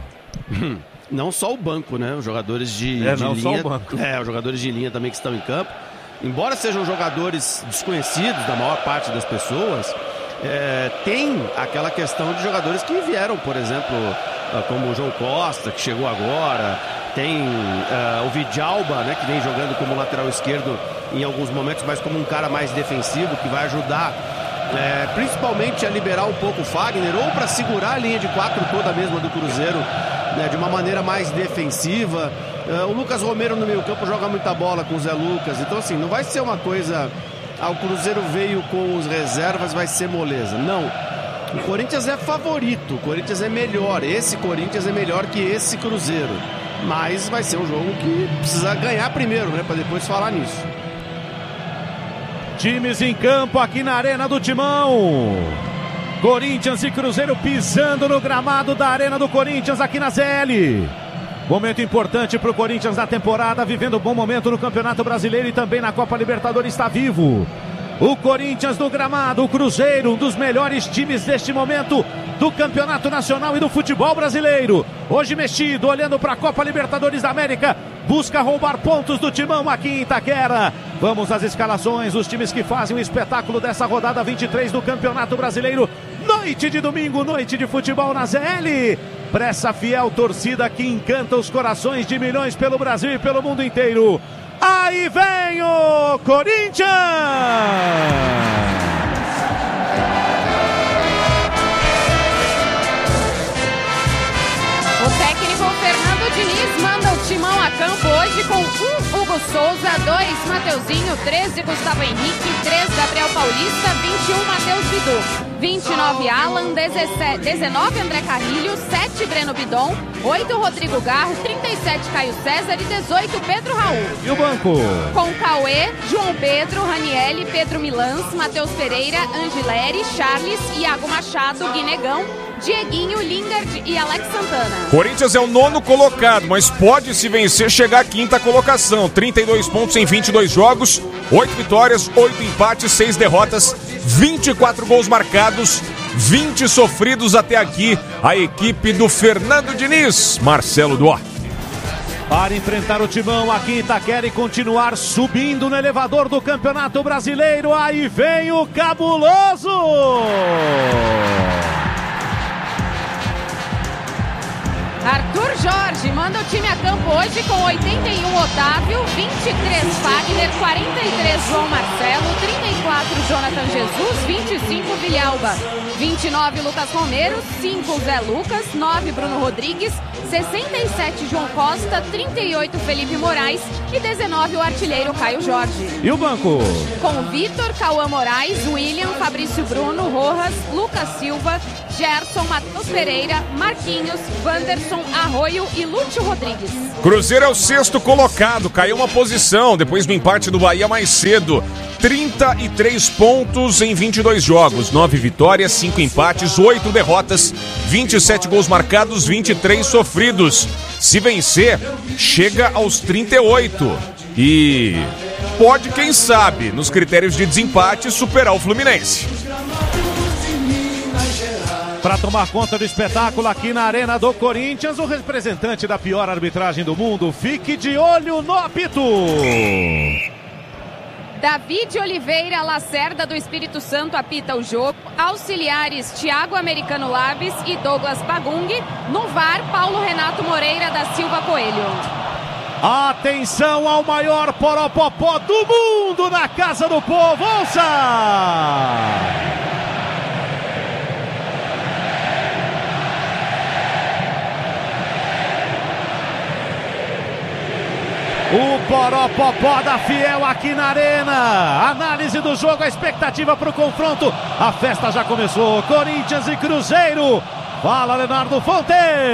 Não só o banco, né? Os jogadores de, é, de não linha. Só o banco. É, os jogadores de linha também que estão em campo. Embora sejam jogadores desconhecidos da maior parte das pessoas, é, tem aquela questão de jogadores que vieram, por exemplo, como o João Costa, que chegou agora. Tem uh, o Vidalba, né, que vem jogando como lateral esquerdo em alguns momentos, mas como um cara mais defensivo, que vai ajudar é, principalmente a liberar um pouco o Fagner, ou para segurar a linha de quatro toda mesma do Cruzeiro, né, de uma maneira mais defensiva. Uh, o Lucas Romero no meio campo joga muita bola com o Zé Lucas, então assim, não vai ser uma coisa, ah, o Cruzeiro veio com os reservas, vai ser moleza, não. O Corinthians é favorito, o Corinthians é melhor, esse Corinthians é melhor que esse Cruzeiro, mas vai ser um jogo que precisa ganhar primeiro, né, para depois falar nisso. Times em campo aqui na Arena do Timão. Corinthians e Cruzeiro pisando no gramado da Arena do Corinthians aqui na Z L. Momento importante para o Corinthians na temporada, vivendo um bom momento no Campeonato Brasileiro e também na Copa Libertadores, está vivo. O Corinthians no gramado, o Cruzeiro, um dos melhores times deste momento do Campeonato Nacional e do futebol brasileiro. Hoje mexido, olhando para a Copa Libertadores da América, busca roubar pontos do Timão aqui em Itaquera. Vamos às escalações, os times que fazem o espetáculo dessa rodada vinte e três do Campeonato Brasileiro. Noite de domingo, noite de futebol na Z L. Para essa fiel torcida que encanta os corações de milhões pelo Brasil e pelo mundo inteiro. Aí vem o Corinthians! O técnico Fernando Diniz manda o Timão a campo hoje com um Hugo Diego Souza, dois Mateuzinho, treze Gustavo Henrique, três Gabriel Paulista, vinte e um Matheus Bidu, vinte e nove Alan, dezessete, dezenove André Carrilho, sete Breno Bidon, oito Rodrigo Garro, trinta e sete Caio César e dezoito Pedro Raul. E o banco? Com Cauê, João Pedro, Raniele, Pedro Milans, Matheus Pereira, Angileri, Charles, Iago Machado, Guinegão, Dieguinho, Lingard e Alex Santana. Corinthians é o nono colocado, mas pode, se vencer, chegar à quinta colocação. trinta e dois pontos em vinte e dois jogos, oito vitórias, oito empates, seis derrotas, vinte e quatro gols marcados, vinte sofridos até aqui. A equipe do Fernando Diniz, Marcelo Duarte. Para enfrentar o Timão aqui em Itaquera e continuar subindo no elevador do Campeonato Brasileiro, aí vem o Cabuloso! Arthur Jorge manda o time a campo hoje com oitenta e um Otávio, vinte e três Fagner, quarenta e três João Marcelo, trinta e quatro Jonathan Jesus, vinte e cinco Vilhalba, vinte e nove Lucas Romero, cinco Zé Lucas, nove Bruno Rodrigues, sessenta e sete João Costa, trinta e oito Felipe Moraes e dezenove o artilheiro Caio Jorge. E o banco? Com Vitor, Cauã Moraes, William, Fabrício Bruno, Rojas, Lucas Silva, Gerson, Matheus Pereira, Marquinhos, Wanderson, Arroio e Lúcio Rodrigues. Cruzeiro é o sexto colocado, caiu uma posição depois do empate do Bahia mais cedo. trinta e três pontos em vinte e dois jogos, nove vitórias, cinco empates, oito derrotas, vinte e sete gols marcados, vinte e três sofridos. Se vencer, chega aos trinta e oito e pode, quem sabe, nos critérios de desempate, superar o Fluminense. Para tomar conta do espetáculo aqui na Arena do Corinthians, o representante da pior arbitragem do mundo, fique de olho no apito. David Oliveira Lacerda do Espírito Santo apita o jogo. Auxiliares Thiago Americano Labes e Douglas Bagung. No V A R, Paulo Renato Moreira da Silva Coelho. Atenção ao maior poropopó do mundo na Casa do Povo. Ouça! O poropopó da Fiel aqui na Arena. Análise do jogo, a expectativa para o confronto. A festa já começou. Corinthians e Cruzeiro. Fala, Leonardo Fontes.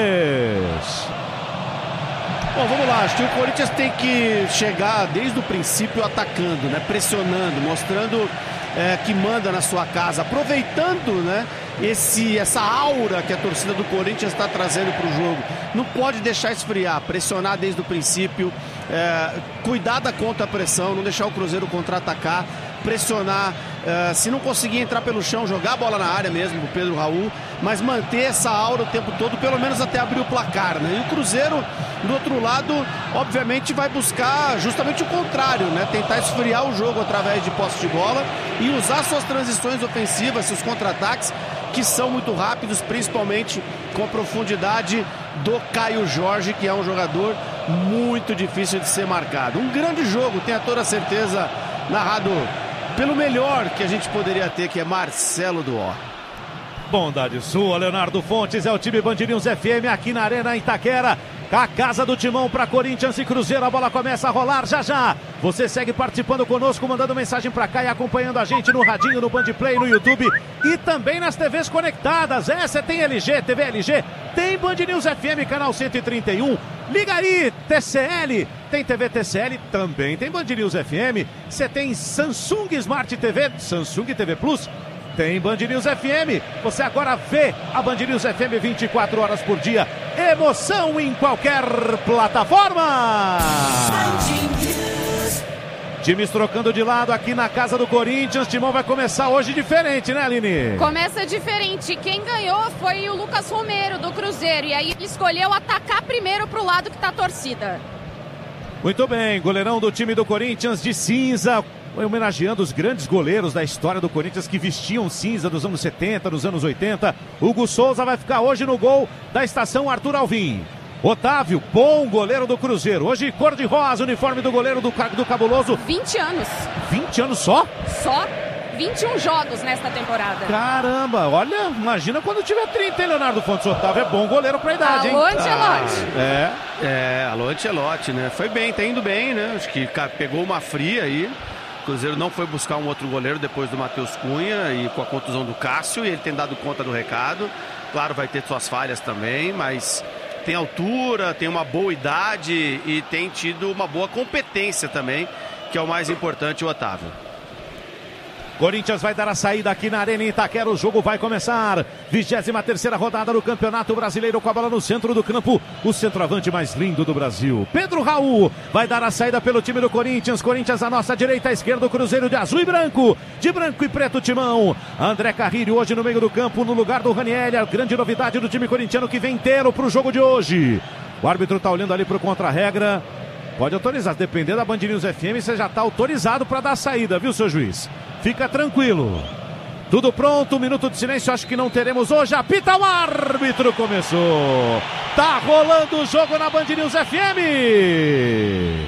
Bom, vamos lá. Acho que o Corinthians tem que chegar desde o princípio atacando, né? Pressionando, mostrando é, que manda na sua casa, aproveitando, né? Esse, essa aura que a torcida do Corinthians está trazendo para o jogo. Não pode deixar esfriar, pressionar desde o princípio, é, cuidar da contra-pressão, não deixar o Cruzeiro contra-atacar, pressionar, é, se não conseguir entrar pelo chão, jogar a bola na área mesmo, o Pedro Raul, mas manter essa aura o tempo todo, pelo menos até abrir o placar, né? E o Cruzeiro, do outro lado, obviamente vai buscar justamente o contrário, né? Tentar esfriar o jogo através de posse de bola e usar suas transições ofensivas, seus contra-ataques, que são muito rápidos, principalmente com a profundidade do Caio Jorge, que é um jogador muito difícil de ser marcado. Um grande jogo, tenho toda certeza, narrado pelo melhor que a gente poderia ter, que é Marcelo Duarte. Bondade sua, Leonardo Fontes, é o time Band News F M aqui na Arena Itaquera. A casa do Timão para Corinthians e Cruzeiro, a bola começa a rolar já já. Você segue participando conosco, mandando mensagem para cá e acompanhando a gente no radinho, no Band Play, no YouTube e também nas T Vs conectadas. É, você tem L G, T V L G, tem Band News F M, canal cento e trinta e um. Liga aí, T C L, tem T V T C L, também tem Band News F M. Você tem Samsung Smart T V, Samsung T V Plus, tem Band News F M. Você agora vê a Band News F M vinte e quatro horas por dia. Emoção em qualquer plataforma. Times trocando de lado aqui na casa do Corinthians. Timão vai começar hoje diferente, né, Aline? Começa diferente. Quem ganhou foi o Lucas Romero do Cruzeiro. E aí ele escolheu atacar primeiro pro lado que tá a torcida. Muito bem, goleirão do time do Corinthians de cinza, homenageando os grandes goleiros da história do Corinthians que vestiam cinza dos anos setenta, dos anos oitenta. Hugo Souza vai ficar hoje no gol da estação Arthur Alvim. Otávio, bom goleiro do Cruzeiro. Hoje cor-de-rosa, uniforme do goleiro do, do Cabuloso. vinte anos. vinte anos só? Só. vinte e um jogos nesta temporada. Caramba, olha, imagina quando tiver trinta, hein, Leonardo Fontes Otávio? É bom goleiro pra idade, hein? Alô, Ancelotti. Ah, é. É, alô, Ancelotti, né? Foi bem, tá indo bem, né? Acho que pegou uma fria aí. O Cruzeiro não foi buscar um outro goleiro depois do Matheus Cunha e com a contusão do Cássio, e ele tem dado conta do recado. Claro, vai ter suas falhas também, mas tem altura, tem uma boa idade e tem tido uma boa competência também, que é o mais importante, o Otávio. Corinthians vai dar a saída aqui na Arena Itaquera, o jogo vai começar. vigésima terceira rodada do Campeonato Brasileiro, com a bola no centro do campo, o centroavante mais lindo do Brasil, Pedro Raul, vai dar a saída pelo time do Corinthians. Corinthians à nossa direita, à esquerda, o Cruzeiro de azul e branco, de branco e preto timão. André Carrilho hoje no meio do campo, no lugar do Ranieri, a grande novidade do time corintiano que vem inteiro para o jogo de hoje. O árbitro está olhando ali para o contra-regra. Pode autorizar, dependendo da Band News F M, você já está autorizado para dar a saída, viu, seu juiz? Fica tranquilo. Tudo pronto, um minuto de silêncio, acho que não teremos hoje. Apita o árbitro, começou. Tá rolando o jogo na Band News F M.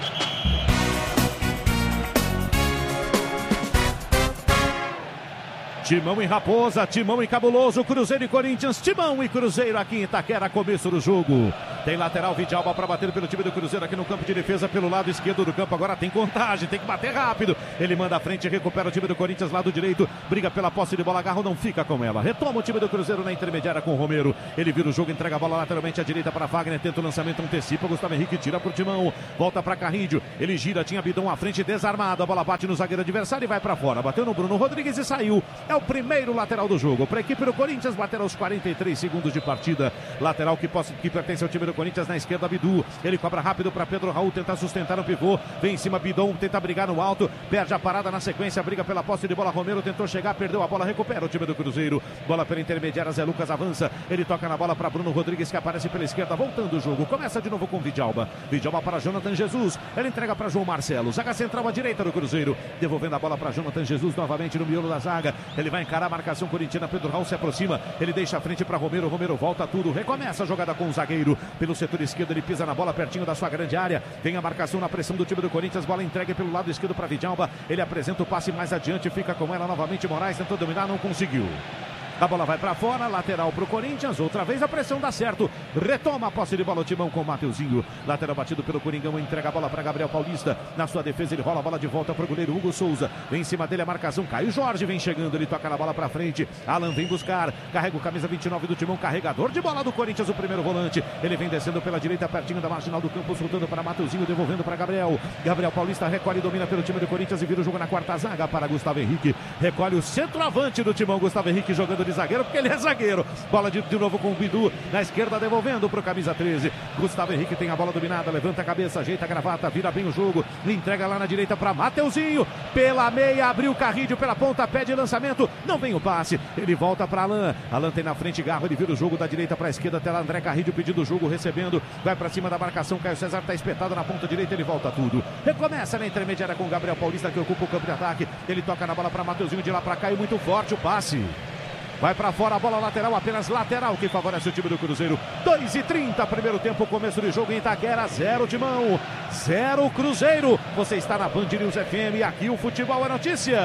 Timão e Raposa, Timão e Cabuloso, Cruzeiro e Corinthians, Timão e Cruzeiro aqui em Itaquera, começo do jogo. Tem lateral, Vidalba para bater pelo time do Cruzeiro aqui no campo de defesa, pelo lado esquerdo do campo. Agora tem contagem, tem que bater rápido. Ele manda a frente, recupera o time do Corinthians, lado direito, briga pela posse de bola, agarra, não fica com ela. Retoma o time do Cruzeiro na intermediária com o Romero. Ele vira o jogo, entrega a bola lateralmente à direita para Wagner, tenta o lançamento, antecipa, Gustavo Henrique tira pro Timão, volta para Carrilho, ele gira, tinha Bidon à frente, desarmado, a bola bate no zagueiro adversário e vai para fora. Bateu no Bruno Rodrigues e saiu. É o primeiro lateral do jogo para a equipe do Corinthians, bater aos quarenta e três segundos de partida. Lateral que, possa, que pertence ao time do Corinthians, na esquerda Bidu, ele cobra rápido para Pedro Raul, tentar sustentar o pivô, vem em cima Bidon, tenta brigar no alto, perde a parada na sequência, briga pela posse de bola, Romero tentou chegar, perdeu a bola, recupera o time do Cruzeiro, bola pela intermediária, Zé Lucas avança, ele toca na bola para Bruno Rodrigues, que aparece pela esquerda, voltando o jogo, começa de novo com Vidalba, Vidalba para Jonathan Jesus, ele entrega para João Marcelo, zaga central à direita do Cruzeiro, devolvendo a bola para Jonathan Jesus, novamente no miolo da zaga, ele vai encarar a marcação corintiana, Pedro Raul se aproxima, ele deixa a frente para Romero, Romero volta tudo, recomeça a jogada com o zagueiro, pelo setor esquerdo ele pisa na bola pertinho da sua grande área, vem a marcação na pressão do time do Corinthians, bola entregue pelo lado esquerdo para Vidalba, ele apresenta o passe mais adiante, fica com ela novamente, Moraes tentou dominar, não conseguiu. A bola vai para fora, lateral para o Corinthians, outra vez a pressão dá certo, retoma a posse de bola o Timão com o Mateuzinho, lateral batido pelo Coringão, entrega a bola para Gabriel Paulista, na sua defesa ele rola a bola de volta para o goleiro Hugo Souza, vem em cima dele a marcação, Caio Jorge vem chegando, ele toca na bola para frente, Alan vem buscar, carrega o camisa vinte e nove do Timão, carregador de bola do Corinthians, o primeiro volante, ele vem descendo pela direita, pertinho da marginal do campo, soltando para Mateuzinho, devolvendo para Gabriel, Gabriel Paulista recolhe e domina pelo time do Corinthians e vira o jogo na quarta zaga para Gustavo Henrique, recolhe o centroavante do Timão, Gustavo Henrique jogando de zagueiro, porque ele é zagueiro, bola de, de novo com o Bidu, na esquerda devolvendo para o camisa treze, Gustavo Henrique tem a bola dominada, levanta a cabeça, ajeita a gravata, vira bem o jogo, entrega lá na direita para Mateuzinho, pela meia, abriu o Carrilho pela ponta, pede lançamento, não vem o passe, ele volta para Alan, Alan tem na frente Garro, ele vira o jogo da direita para a esquerda, até lá André Carrilho pedindo o jogo, recebendo, vai para cima da marcação, Caio César está espetado na ponta direita, ele volta tudo, recomeça na intermediária com o Gabriel Paulista que ocupa o campo de ataque, ele toca na bola para Mateuzinho, de lá para cá e muito forte o passe. Vai para fora a bola lateral, apenas lateral que favorece o time do Cruzeiro. dois e trinta, primeiro tempo, começo de jogo em Itaquera, zero Timão, zero Cruzeiro. Você está na Band News F M, aqui o futebol é notícia.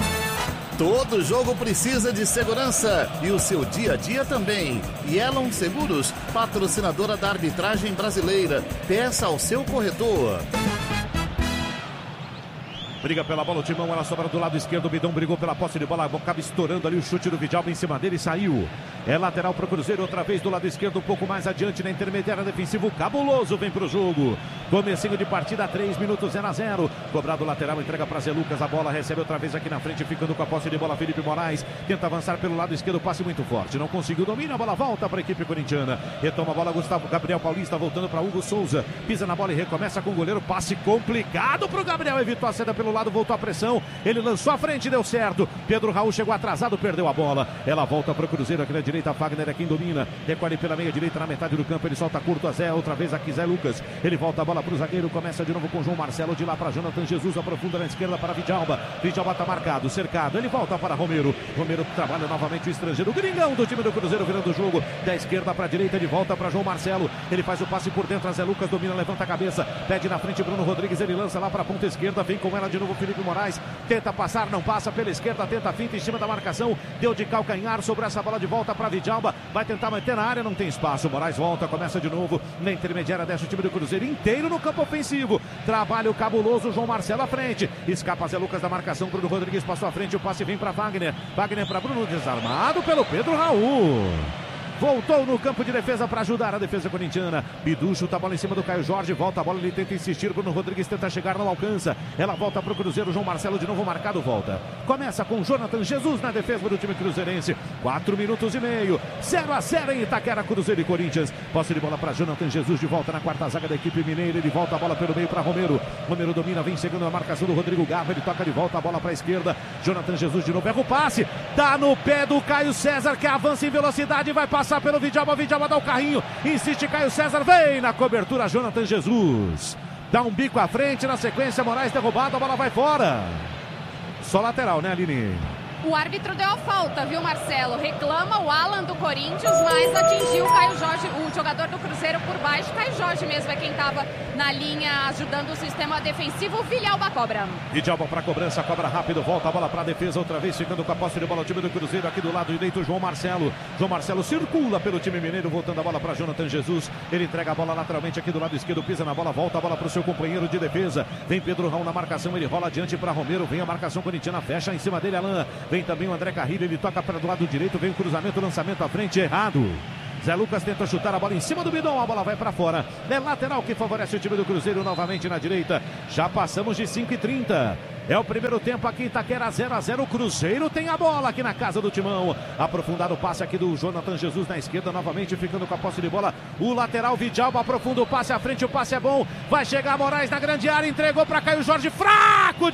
Todo jogo precisa de segurança e o seu dia a dia também. Yellow Seguros, patrocinadora da arbitragem brasileira. Peça ao seu corretor. Briga pela bola o Timão, ela sobra do lado esquerdo, o Bidão brigou pela posse de bola, acaba estourando ali o chute do Vidalba em cima dele e saiu. É lateral para o Cruzeiro, outra vez do lado esquerdo, um pouco mais adiante na intermediária defensivo, Cabuloso vem para o jogo. Comecinho de partida, três minutos, zero a zero. Cobrado lateral, entrega para Zé Lucas, a bola recebe outra vez aqui na frente, ficando com a posse de bola Felipe Moraes, tenta avançar pelo lado esquerdo, passe muito forte, não conseguiu, domina, a bola volta para a equipe corintiana. Retoma a bola Gustavo Gabriel Paulista, voltando para Hugo Souza, pisa na bola e recomeça com o goleiro, passe complicado para o Gabriel, evitou a saída pelo lado, voltou a pressão, ele lançou a frente, deu certo, Pedro Raul chegou atrasado, perdeu a bola, ela volta para o Cruzeiro aqui na direita, Wagner é quem domina, recolhe pela meia direita na metade do campo, ele solta curto a Zé, outra vez aqui Zé Lucas, ele volta a bola bola para o zagueiro, começa de novo com João Marcelo, de lá para Jonathan Jesus, aprofunda na esquerda para Vidalba. Vidalba está marcado, cercado, ele volta para Romero. Romero trabalha novamente o estrangeiro, o gringão do time do Cruzeiro virando o jogo. Da esquerda para a direita, de volta para João Marcelo. Ele faz o passe por dentro, a Zé Lucas domina, levanta a cabeça, pede na frente Bruno Rodrigues, ele lança lá para a ponta esquerda, vem com ela de novo Felipe Moraes. Tenta passar, não passa pela esquerda, tenta a finta em cima da marcação. Deu de calcanhar sobre essa bola de volta para Vidalba. Vai tentar manter na área, não tem espaço. Moraes volta, começa de novo. Na intermediária desce o time do Cruzeiro inteiro no campo ofensivo. Trabalho cabuloso, João Marcelo à frente. Escapa Zé Lucas da marcação, Bruno Rodrigues passou à frente, o passe vem para Wagner. Wagner para Bruno, desarmado pelo Pedro Raul. Voltou no campo de defesa para ajudar a defesa corintiana. Bidu chuta a bola em cima do Caio Jorge. Volta a bola, ele tenta insistir. Bruno Rodrigues tenta chegar, não alcança. Ela volta para o Cruzeiro. João Marcelo de novo marcado, volta. Começa com Jonathan Jesus na defesa do time cruzeirense. Quatro minutos e meio. zero a zero em Itaquera, Cruzeiro e Corinthians. Posse de bola para Jonathan Jesus de volta na quarta zaga da equipe mineira. Ele volta a bola pelo meio para Romero. Romero domina, vem chegando a marcação do Rodrigo Garro. Ele toca de volta a bola para a esquerda. Jonathan Jesus de novo erra o passe. Dá no pé do Caio César, que avança em velocidade e vai passar pelo Vidalba. Vidalba dá o carrinho, insiste Caio César, vem na cobertura Jonathan Jesus, dá um bico à frente, na sequência Moraes derrubado, a bola vai fora. Só lateral, né, Aline? O árbitro deu a falta, viu, Marcelo? Reclama o Alan do Corinthians, mas atingiu o Caio Jorge, o jogador do Cruzeiro por baixo. Caio Jorge mesmo é quem estava na linha ajudando o sistema defensivo. Vilhalba cobra. Vilhalba para cobrança, cobra rápido, volta a bola para a defesa, outra vez ficando com a posse de bola o time do Cruzeiro aqui do lado direito, João Marcelo. João Marcelo circula pelo time mineiro, voltando a bola para Jonathan Jesus. Ele entrega a bola lateralmente aqui do lado esquerdo, pisa na bola, volta a bola para o seu companheiro de defesa. Vem Pedro Raul na marcação, ele rola adiante para Romero, vem a marcação corintiana, fecha em cima dele Alan. Vem também o André Carrilho, ele toca para do lado direito, vem o cruzamento, lançamento à frente, errado. Zé Lucas tenta chutar a bola em cima do bidão, a bola vai para fora. É lateral que favorece o time do Cruzeiro novamente na direita. Já passamos de cinco e trinta. É o primeiro tempo aqui em Itaquera, zero a zero. O Cruzeiro tem a bola aqui na casa do Timão. Aprofundado o passe aqui do Jonathan Jesus na esquerda, novamente ficando com a posse de bola. O lateral Vidalba aprofunda o passe à frente, o passe é bom. Vai chegar Moraes na grande área, entregou para Caio Jorge, fraco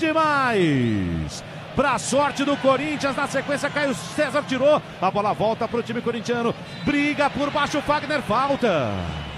demais. Para sorte do Corinthians, na sequência Caio César tirou, a bola volta para o time corintiano, briga por baixo, Wagner, falta.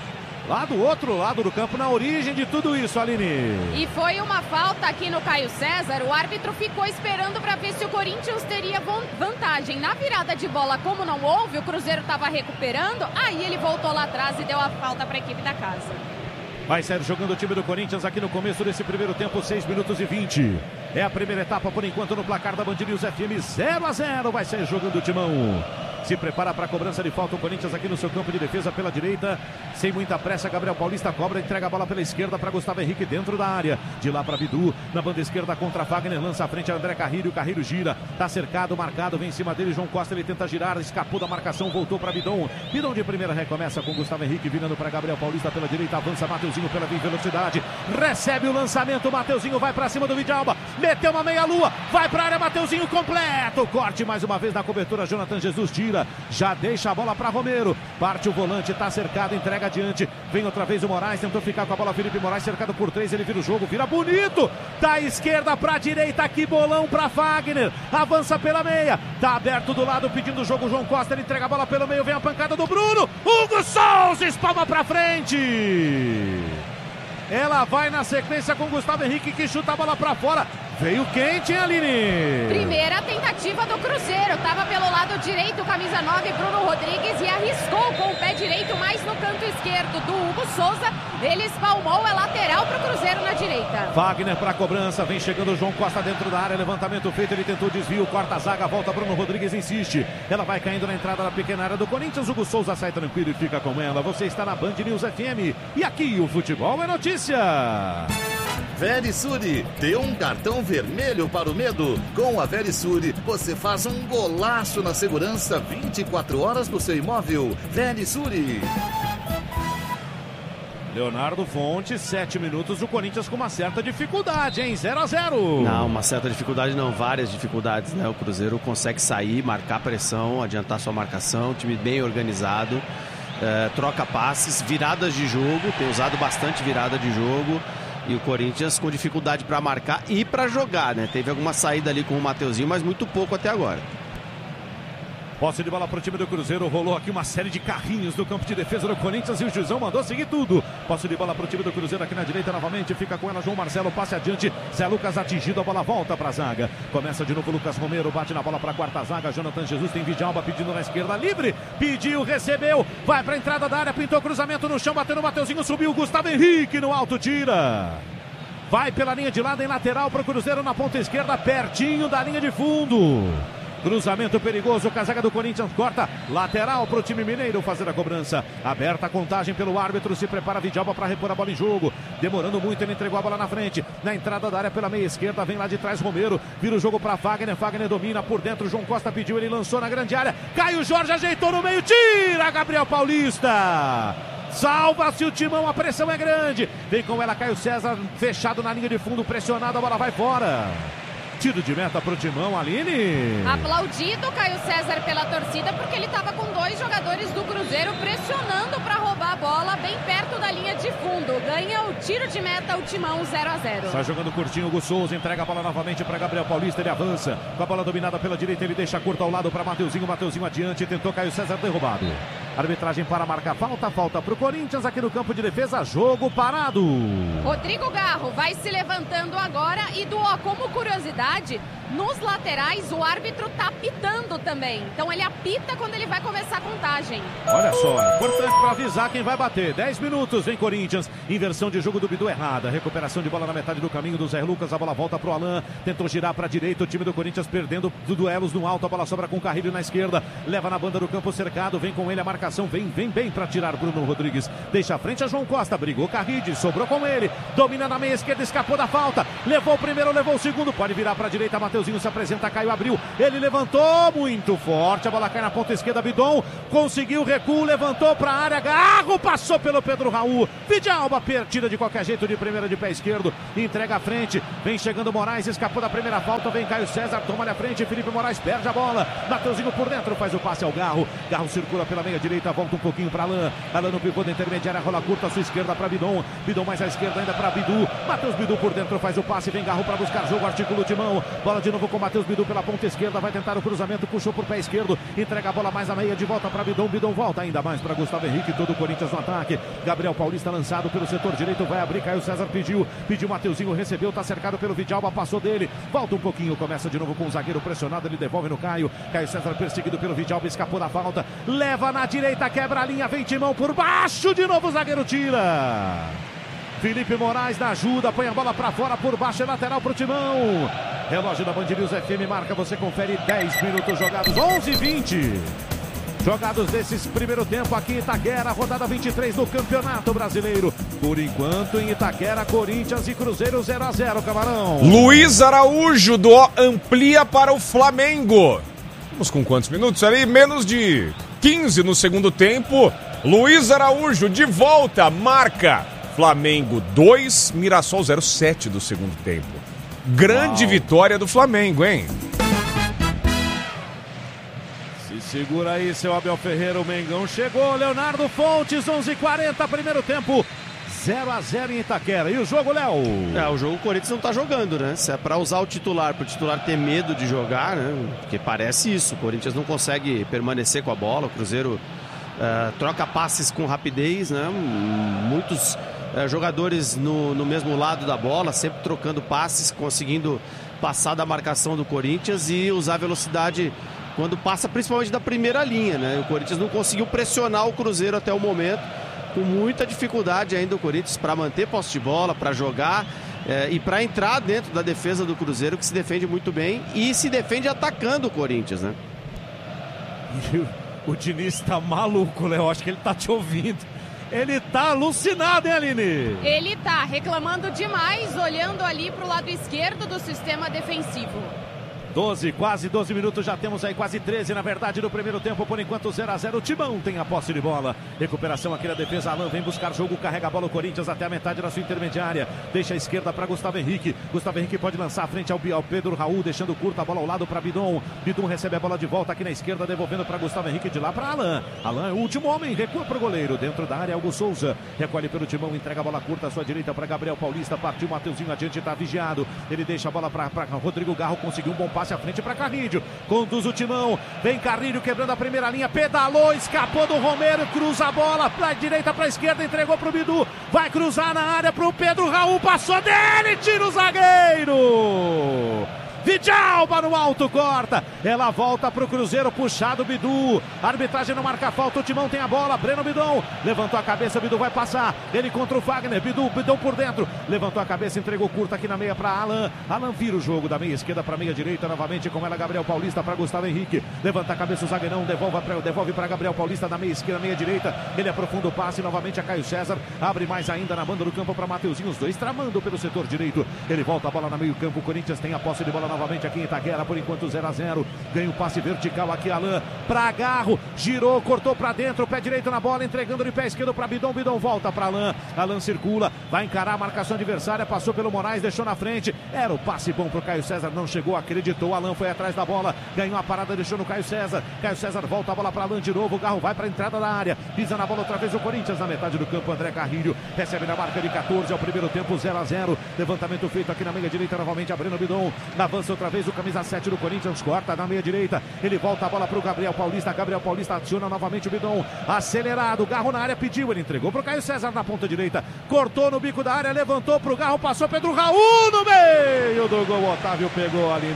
Lá do outro lado do campo, na origem de tudo isso, Aline. E foi uma falta aqui no Caio César, o árbitro ficou esperando para ver se o Corinthians teria vantagem. Na virada de bola, como não houve, o Cruzeiro estava recuperando, aí ele voltou lá atrás e deu a falta para a equipe da casa. Vai sair jogando o time do Corinthians aqui no começo desse primeiro tempo, seis minutos e vinte. É a primeira etapa por enquanto no placar da Band News F M, zero a zero. Vai sair jogando o Timão. Se prepara para a cobrança de falta o Corinthians aqui no seu campo de defesa pela direita. Sem muita pressa, Gabriel Paulista cobra, entrega a bola pela esquerda para Gustavo Henrique dentro da área. De lá para Bidu, na banda esquerda contra Wagner, lança à frente a André Carrilho. Carrilho gira, tá cercado, marcado, vem em cima dele. João Costa, ele tenta girar, escapou da marcação, voltou para Bidon. Bidon de primeira recomeça com Gustavo Henrique virando para Gabriel Paulista pela direita. Avança Mateuzinho pela velocidade, recebe o lançamento. Mateuzinho vai para cima do Vidalba, meteu uma meia-lua, vai para a área. Mateuzinho completo, corte mais uma vez na cobertura. Jonathan Jesus tira, já deixa a bola para Romero. Parte o volante, tá cercado, entrega adiante. Vem outra vez o Moraes, tentou ficar com a bola. Felipe Moraes cercado por três, ele vira o jogo, vira bonito. Da esquerda para a direita, que bolão para Wagner. Avança pela meia, tá aberto do lado pedindo o jogo. João Costa, ele entrega a bola pelo meio, vem a pancada do Bruno. Hugo Souza espalma para frente. Ela vai na sequência com Gustavo Henrique, que chuta a bola para fora. Veio quente, hein, Aline? Primeira tentativa do Cruzeiro. Tava pelo lado direito, camisa nove, Bruno Rodrigues, e arriscou com o pé direito, mais no canto esquerdo do Hugo Souza. Ele espalmou, é lateral pro Cruzeiro na direita. Wagner para cobrança, vem chegando o João Costa dentro da área, levantamento feito, ele tentou desvio, corta a zaga, volta Bruno Rodrigues, insiste. Ela vai caindo na entrada da pequena área do Corinthians. Hugo Souza sai tranquilo e fica com ela. Você está na Band News F M e aqui o futebol é notícia. Verisure, dê um cartão vermelho para o medo. Com a Verisure, você faz um golaço na segurança vinte e quatro horas do seu imóvel. Verisure. Leonardo Fonte, sete minutos, o Corinthians com uma certa dificuldade, hein? zero a zero. Não, uma certa dificuldade não, várias dificuldades, né? O Cruzeiro consegue sair, marcar pressão, adiantar sua marcação, time bem organizado, é, troca passes, viradas de jogo, tem usado bastante virada de jogo. E o Corinthians com dificuldade para marcar e para jogar, né? Teve alguma saída ali com o Mateuzinho, mas muito pouco até agora. Posse de bola para o time do Cruzeiro. Rolou aqui uma série de carrinhos do campo de defesa do Corinthians e o juizão mandou seguir tudo. Posse de bola para o time do Cruzeiro aqui na direita novamente. Fica com ela João Marcelo. Passe adiante. Zé Lucas atingido. A bola volta para a zaga. Começa de novo Lucas Romero. Bate na bola para a quarta zaga. Jonathan Jesus tem Vidalba pedindo na esquerda. Livre. Pediu, recebeu. Vai para a entrada da área. Pintou cruzamento no chão. Bateu no Mateuzinho. Subiu. Gustavo Henrique no alto. Tira. Vai pela linha de lado em lateral para o Cruzeiro na ponta esquerda. Pertinho da linha de fundo. Cruzamento perigoso, casaca do Corinthians corta, lateral para o time mineiro fazer a cobrança. Aberta a contagem pelo árbitro, se prepara Vidalba para repor a bola em jogo. Demorando muito, ele entregou a bola na frente. Na entrada da área pela meia esquerda, vem lá de trás Romero. Vira o jogo para Wagner, Wagner domina por dentro. João Costa pediu, ele lançou na grande área. Caio Jorge ajeitou no meio, tira Gabriel Paulista. Salva-se o Timão, a pressão é grande. Vem com ela Caio César, fechado na linha de fundo, pressionado, a bola vai fora. Tiro de meta pro Timão, Aline. Aplaudido Caio César pela torcida, porque ele estava com dois jogadores do Cruzeiro pressionando para roubar a bola bem perto da linha de fundo. Ganha o tiro de meta, o Timão zero a zero. Está jogando curtinho o Hugo Souza, entrega a bola novamente para Gabriel Paulista, ele avança. Com a bola dominada pela direita, ele deixa curto ao lado para Mateuzinho. Mateuzinho adiante, tentou Caio César, derrubado. Arbitragem para marcar falta, falta pro Corinthians aqui no campo de defesa, jogo parado. Rodrigo Garro vai se levantando agora e do ó, como curiosidade, nos laterais o árbitro tá apitando também. Então ele apita quando ele vai começar a contagem. Olha só, importante para avisar quem vai bater. dez minutos, vem Corinthians. Inversão de jogo do Bidu errada. Recuperação de bola na metade do caminho do Zé Lucas. A bola volta pro Alain. Tentou girar para a direita. O time do Corinthians perdendo do duelos no alto. A bola sobra com o Carrilho na esquerda. Leva na banda do campo cercado. Vem com ele a marcação. Vem, vem bem para tirar Bruno Rodrigues. Deixa a frente a João Costa. Brigou Carrilho. Sobrou com ele. Domina na meia esquerda. Escapou da falta. Levou o primeiro, levou o segundo. Pode virar para a direita. Mateuzinho se apresenta. Caio abriu. Ele levantou muito forte. A bola cai na ponta esquerda. Bidon conseguiu recuo. Levantou para a área. Garro passou pelo Pedro Raul. Vidalba tira de qualquer jeito de primeira de pé esquerdo. Entrega à frente. Vem chegando Moraes. Escapou da primeira falta. Vem Caio César. Toma-lhe a frente. Felipe Moraes perde a bola. Mateuzinho por dentro. Faz o passe ao Garro. Garro circula pela meia direita. Volta um pouquinho para Alain. Alain no pivô da intermediária. Rola curta à sua esquerda para Bidon. Bidon mais à esquerda ainda para Bidu. Matheus Bidu por dentro. Faz o passe. Vem Garro para buscar jogo. Articula o Timão. Bola de novo com Matheus Bidu pela ponta esquerda. Vai tentar o cruzamento. Puxou por pé esquerdo. Entrega a bola mais à meia de volta para Bidon. Bidon volta ainda mais para Gustavo Henrique. Todo o Corinthians no ataque. Gabriel Paulista lançado pelo setor direito. Vai abrir. Caio César pediu. Pediu Mateuzinho. Recebeu. Tá cercado pelo Vidalba. Passou dele. Volta um pouquinho. Começa de novo com o zagueiro pressionado. Ele devolve no Caio. Caio César perseguido pelo Vidalba. Escapou da falta. Leva na direita. Quebra a linha. Vem Timão por baixo. De novo o zagueiro tira. Felipe Moraes na ajuda. Põe a bola pra fora por baixo. É lateral pro Timão. Relógio da Band News F M marca. Você confere dez minutos jogados. onze e vinte. Jogados desses primeiro tempo aqui em Itaquera, rodada vinte e três do Campeonato Brasileiro. Por enquanto em Itaquera, Corinthians e Cruzeiro zero a zero, Camarão. Luiz Araújo do O amplia para o Flamengo. Vamos com quantos minutos ali? Menos de quinze no segundo tempo. Luiz Araújo de volta, marca Flamengo dois, Mirassol zero sete do segundo tempo. Grande Uau. Vitória do Flamengo, hein? Segura aí, seu Abel Ferreira, o Mengão chegou, Leonardo Fontes, onze e quarenta, primeiro tempo, zero a zero em Itaquera. E o jogo, Léo? É, o jogo o Corinthians não tá jogando, né? Se é pra usar o titular, pro titular ter medo de jogar, né? Porque parece isso, o Corinthians não consegue permanecer com a bola, o Cruzeiro uh, troca passes com rapidez, né? Muitos uh, jogadores no, no mesmo lado da bola, sempre trocando passes, conseguindo passar da marcação do Corinthians e usar a velocidade quando passa principalmente da primeira linha, né? O Corinthians não conseguiu pressionar o Cruzeiro até o momento, com muita dificuldade ainda o Corinthians para manter posse de bola, para jogar é, e para entrar dentro da defesa do Cruzeiro, que se defende muito bem e se defende atacando o Corinthians, né? O Diniz tá maluco, Léo, acho que ele tá te ouvindo. Ele tá alucinado, hein, Aline? Ele tá reclamando demais, olhando ali pro lado esquerdo do sistema defensivo. doze, quase doze minutos, já temos aí quase treze, na verdade, no primeiro tempo, por enquanto zero a zero, o Timão tem a posse de bola, recuperação aqui na defesa, Alain vem buscar jogo, carrega a bola o Corinthians até a metade da sua intermediária, deixa a esquerda para Gustavo Henrique, Gustavo Henrique pode lançar à frente ao, ao Pedro Raul, deixando curta a bola ao lado para Bidon, Bidon recebe a bola de volta aqui na esquerda, devolvendo para Gustavo Henrique, de lá para Alain, Alain é o último homem, recua para o goleiro, dentro da área, Hugo Souza, recolhe pelo Timão, entrega a bola curta à sua direita para Gabriel Paulista, partiu Mateuzinho adiante, está vigiado, ele deixa a bola para Rodrigo Garro, conseguiu um bom passe à frente para Carrilho. Conduz o Timão. Vem Carrilho quebrando a primeira linha. Pedalou, escapou do Romero. Cruza a bola para direita, para esquerda. Entregou para o Bidu. Vai cruzar na área para o Pedro Raul. Passou dele. Tira o zagueiro. Vidalba no alto, corta. Ela volta pro Cruzeiro, puxado o Bidu. A arbitragem não marca falta, o Timão tem a bola. Breno Bidon levantou a cabeça, o Bidu vai passar. Ele contra o Fagner, Bidu, Bidon por dentro. Levantou a cabeça, entregou curta aqui na meia para Alan. Alan vira o jogo da meia esquerda para meia direita, novamente com ela Gabriel Paulista para Gustavo Henrique. Levanta a cabeça o zagueirão, devolve para devolve para Gabriel Paulista na meia esquerda, meia direita. Ele aprofunda o passe novamente a Caio César. Abre mais ainda na banda do campo para Mateuzinho, os dois tramando pelo setor direito. Ele volta a bola no meio campo, o Corinthians tem a posse de bola novamente aqui em Itaquera, por enquanto zero a zero. Ganha o passe vertical aqui, Alan para Garro, girou, cortou para dentro, pé direito na bola, entregando de pé esquerdo para Bidon. Bidon volta para Alan. Alan circula, vai encarar a marcação adversária, passou pelo Moraes, deixou na frente. Era o passe bom pro Caio César, não chegou, acreditou. Alan foi atrás da bola, ganhou a parada, deixou no Caio César. Caio César volta a bola para Alan de novo. O Garro vai para a entrada da área, pisa na bola outra vez o Corinthians na metade do campo. André Carrilho recebe na marca de quatorze ao primeiro tempo, zero a zero. Levantamento feito aqui na meia direita, novamente a Breno Bidon. Avança outra vez o camisa sete do Corinthians, corta na meia direita. Ele volta a bola para o Gabriel Paulista. Gabriel Paulista aciona novamente o Bidon. Acelerado, Garro na área, pediu, ele entregou para o Caio César na ponta direita. Cortou no bico da área, levantou para o Garro, passou Pedro Raul no meio do gol. Otávio pegou ali.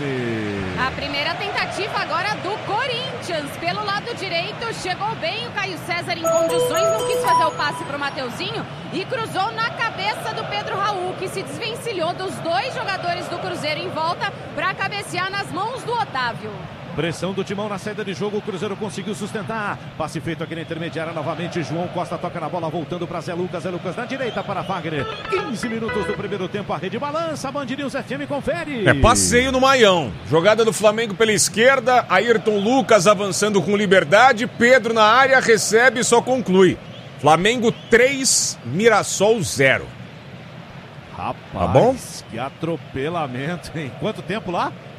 A primeira tentativa agora do Corinthians pelo lado direito. Chegou bem o Caio César em condições, não quis fazer o passe para o Mateuzinho e cruzou na cabeça do Pedro Raul, que se desvencilhou dos dois jogadores do Cruzeiro em volta para cabecear nas mãos do Otávio. Pressão do Timão na saída de jogo, o Cruzeiro conseguiu sustentar. Passe feito aqui na intermediária novamente. João Costa toca na bola, voltando para Zé Lucas. Zé Lucas na direita para Fagner. quinze minutos do primeiro tempo, a rede balança. Band News F M confere. É passeio no Maião. Jogada do Flamengo pela esquerda. Ayrton Lucas avançando com liberdade. Pedro na área, recebe e só conclui. Flamengo três, Mirassol zero. Rapaz, tá bom? Que atropelamento, hein? Quanto tempo lá?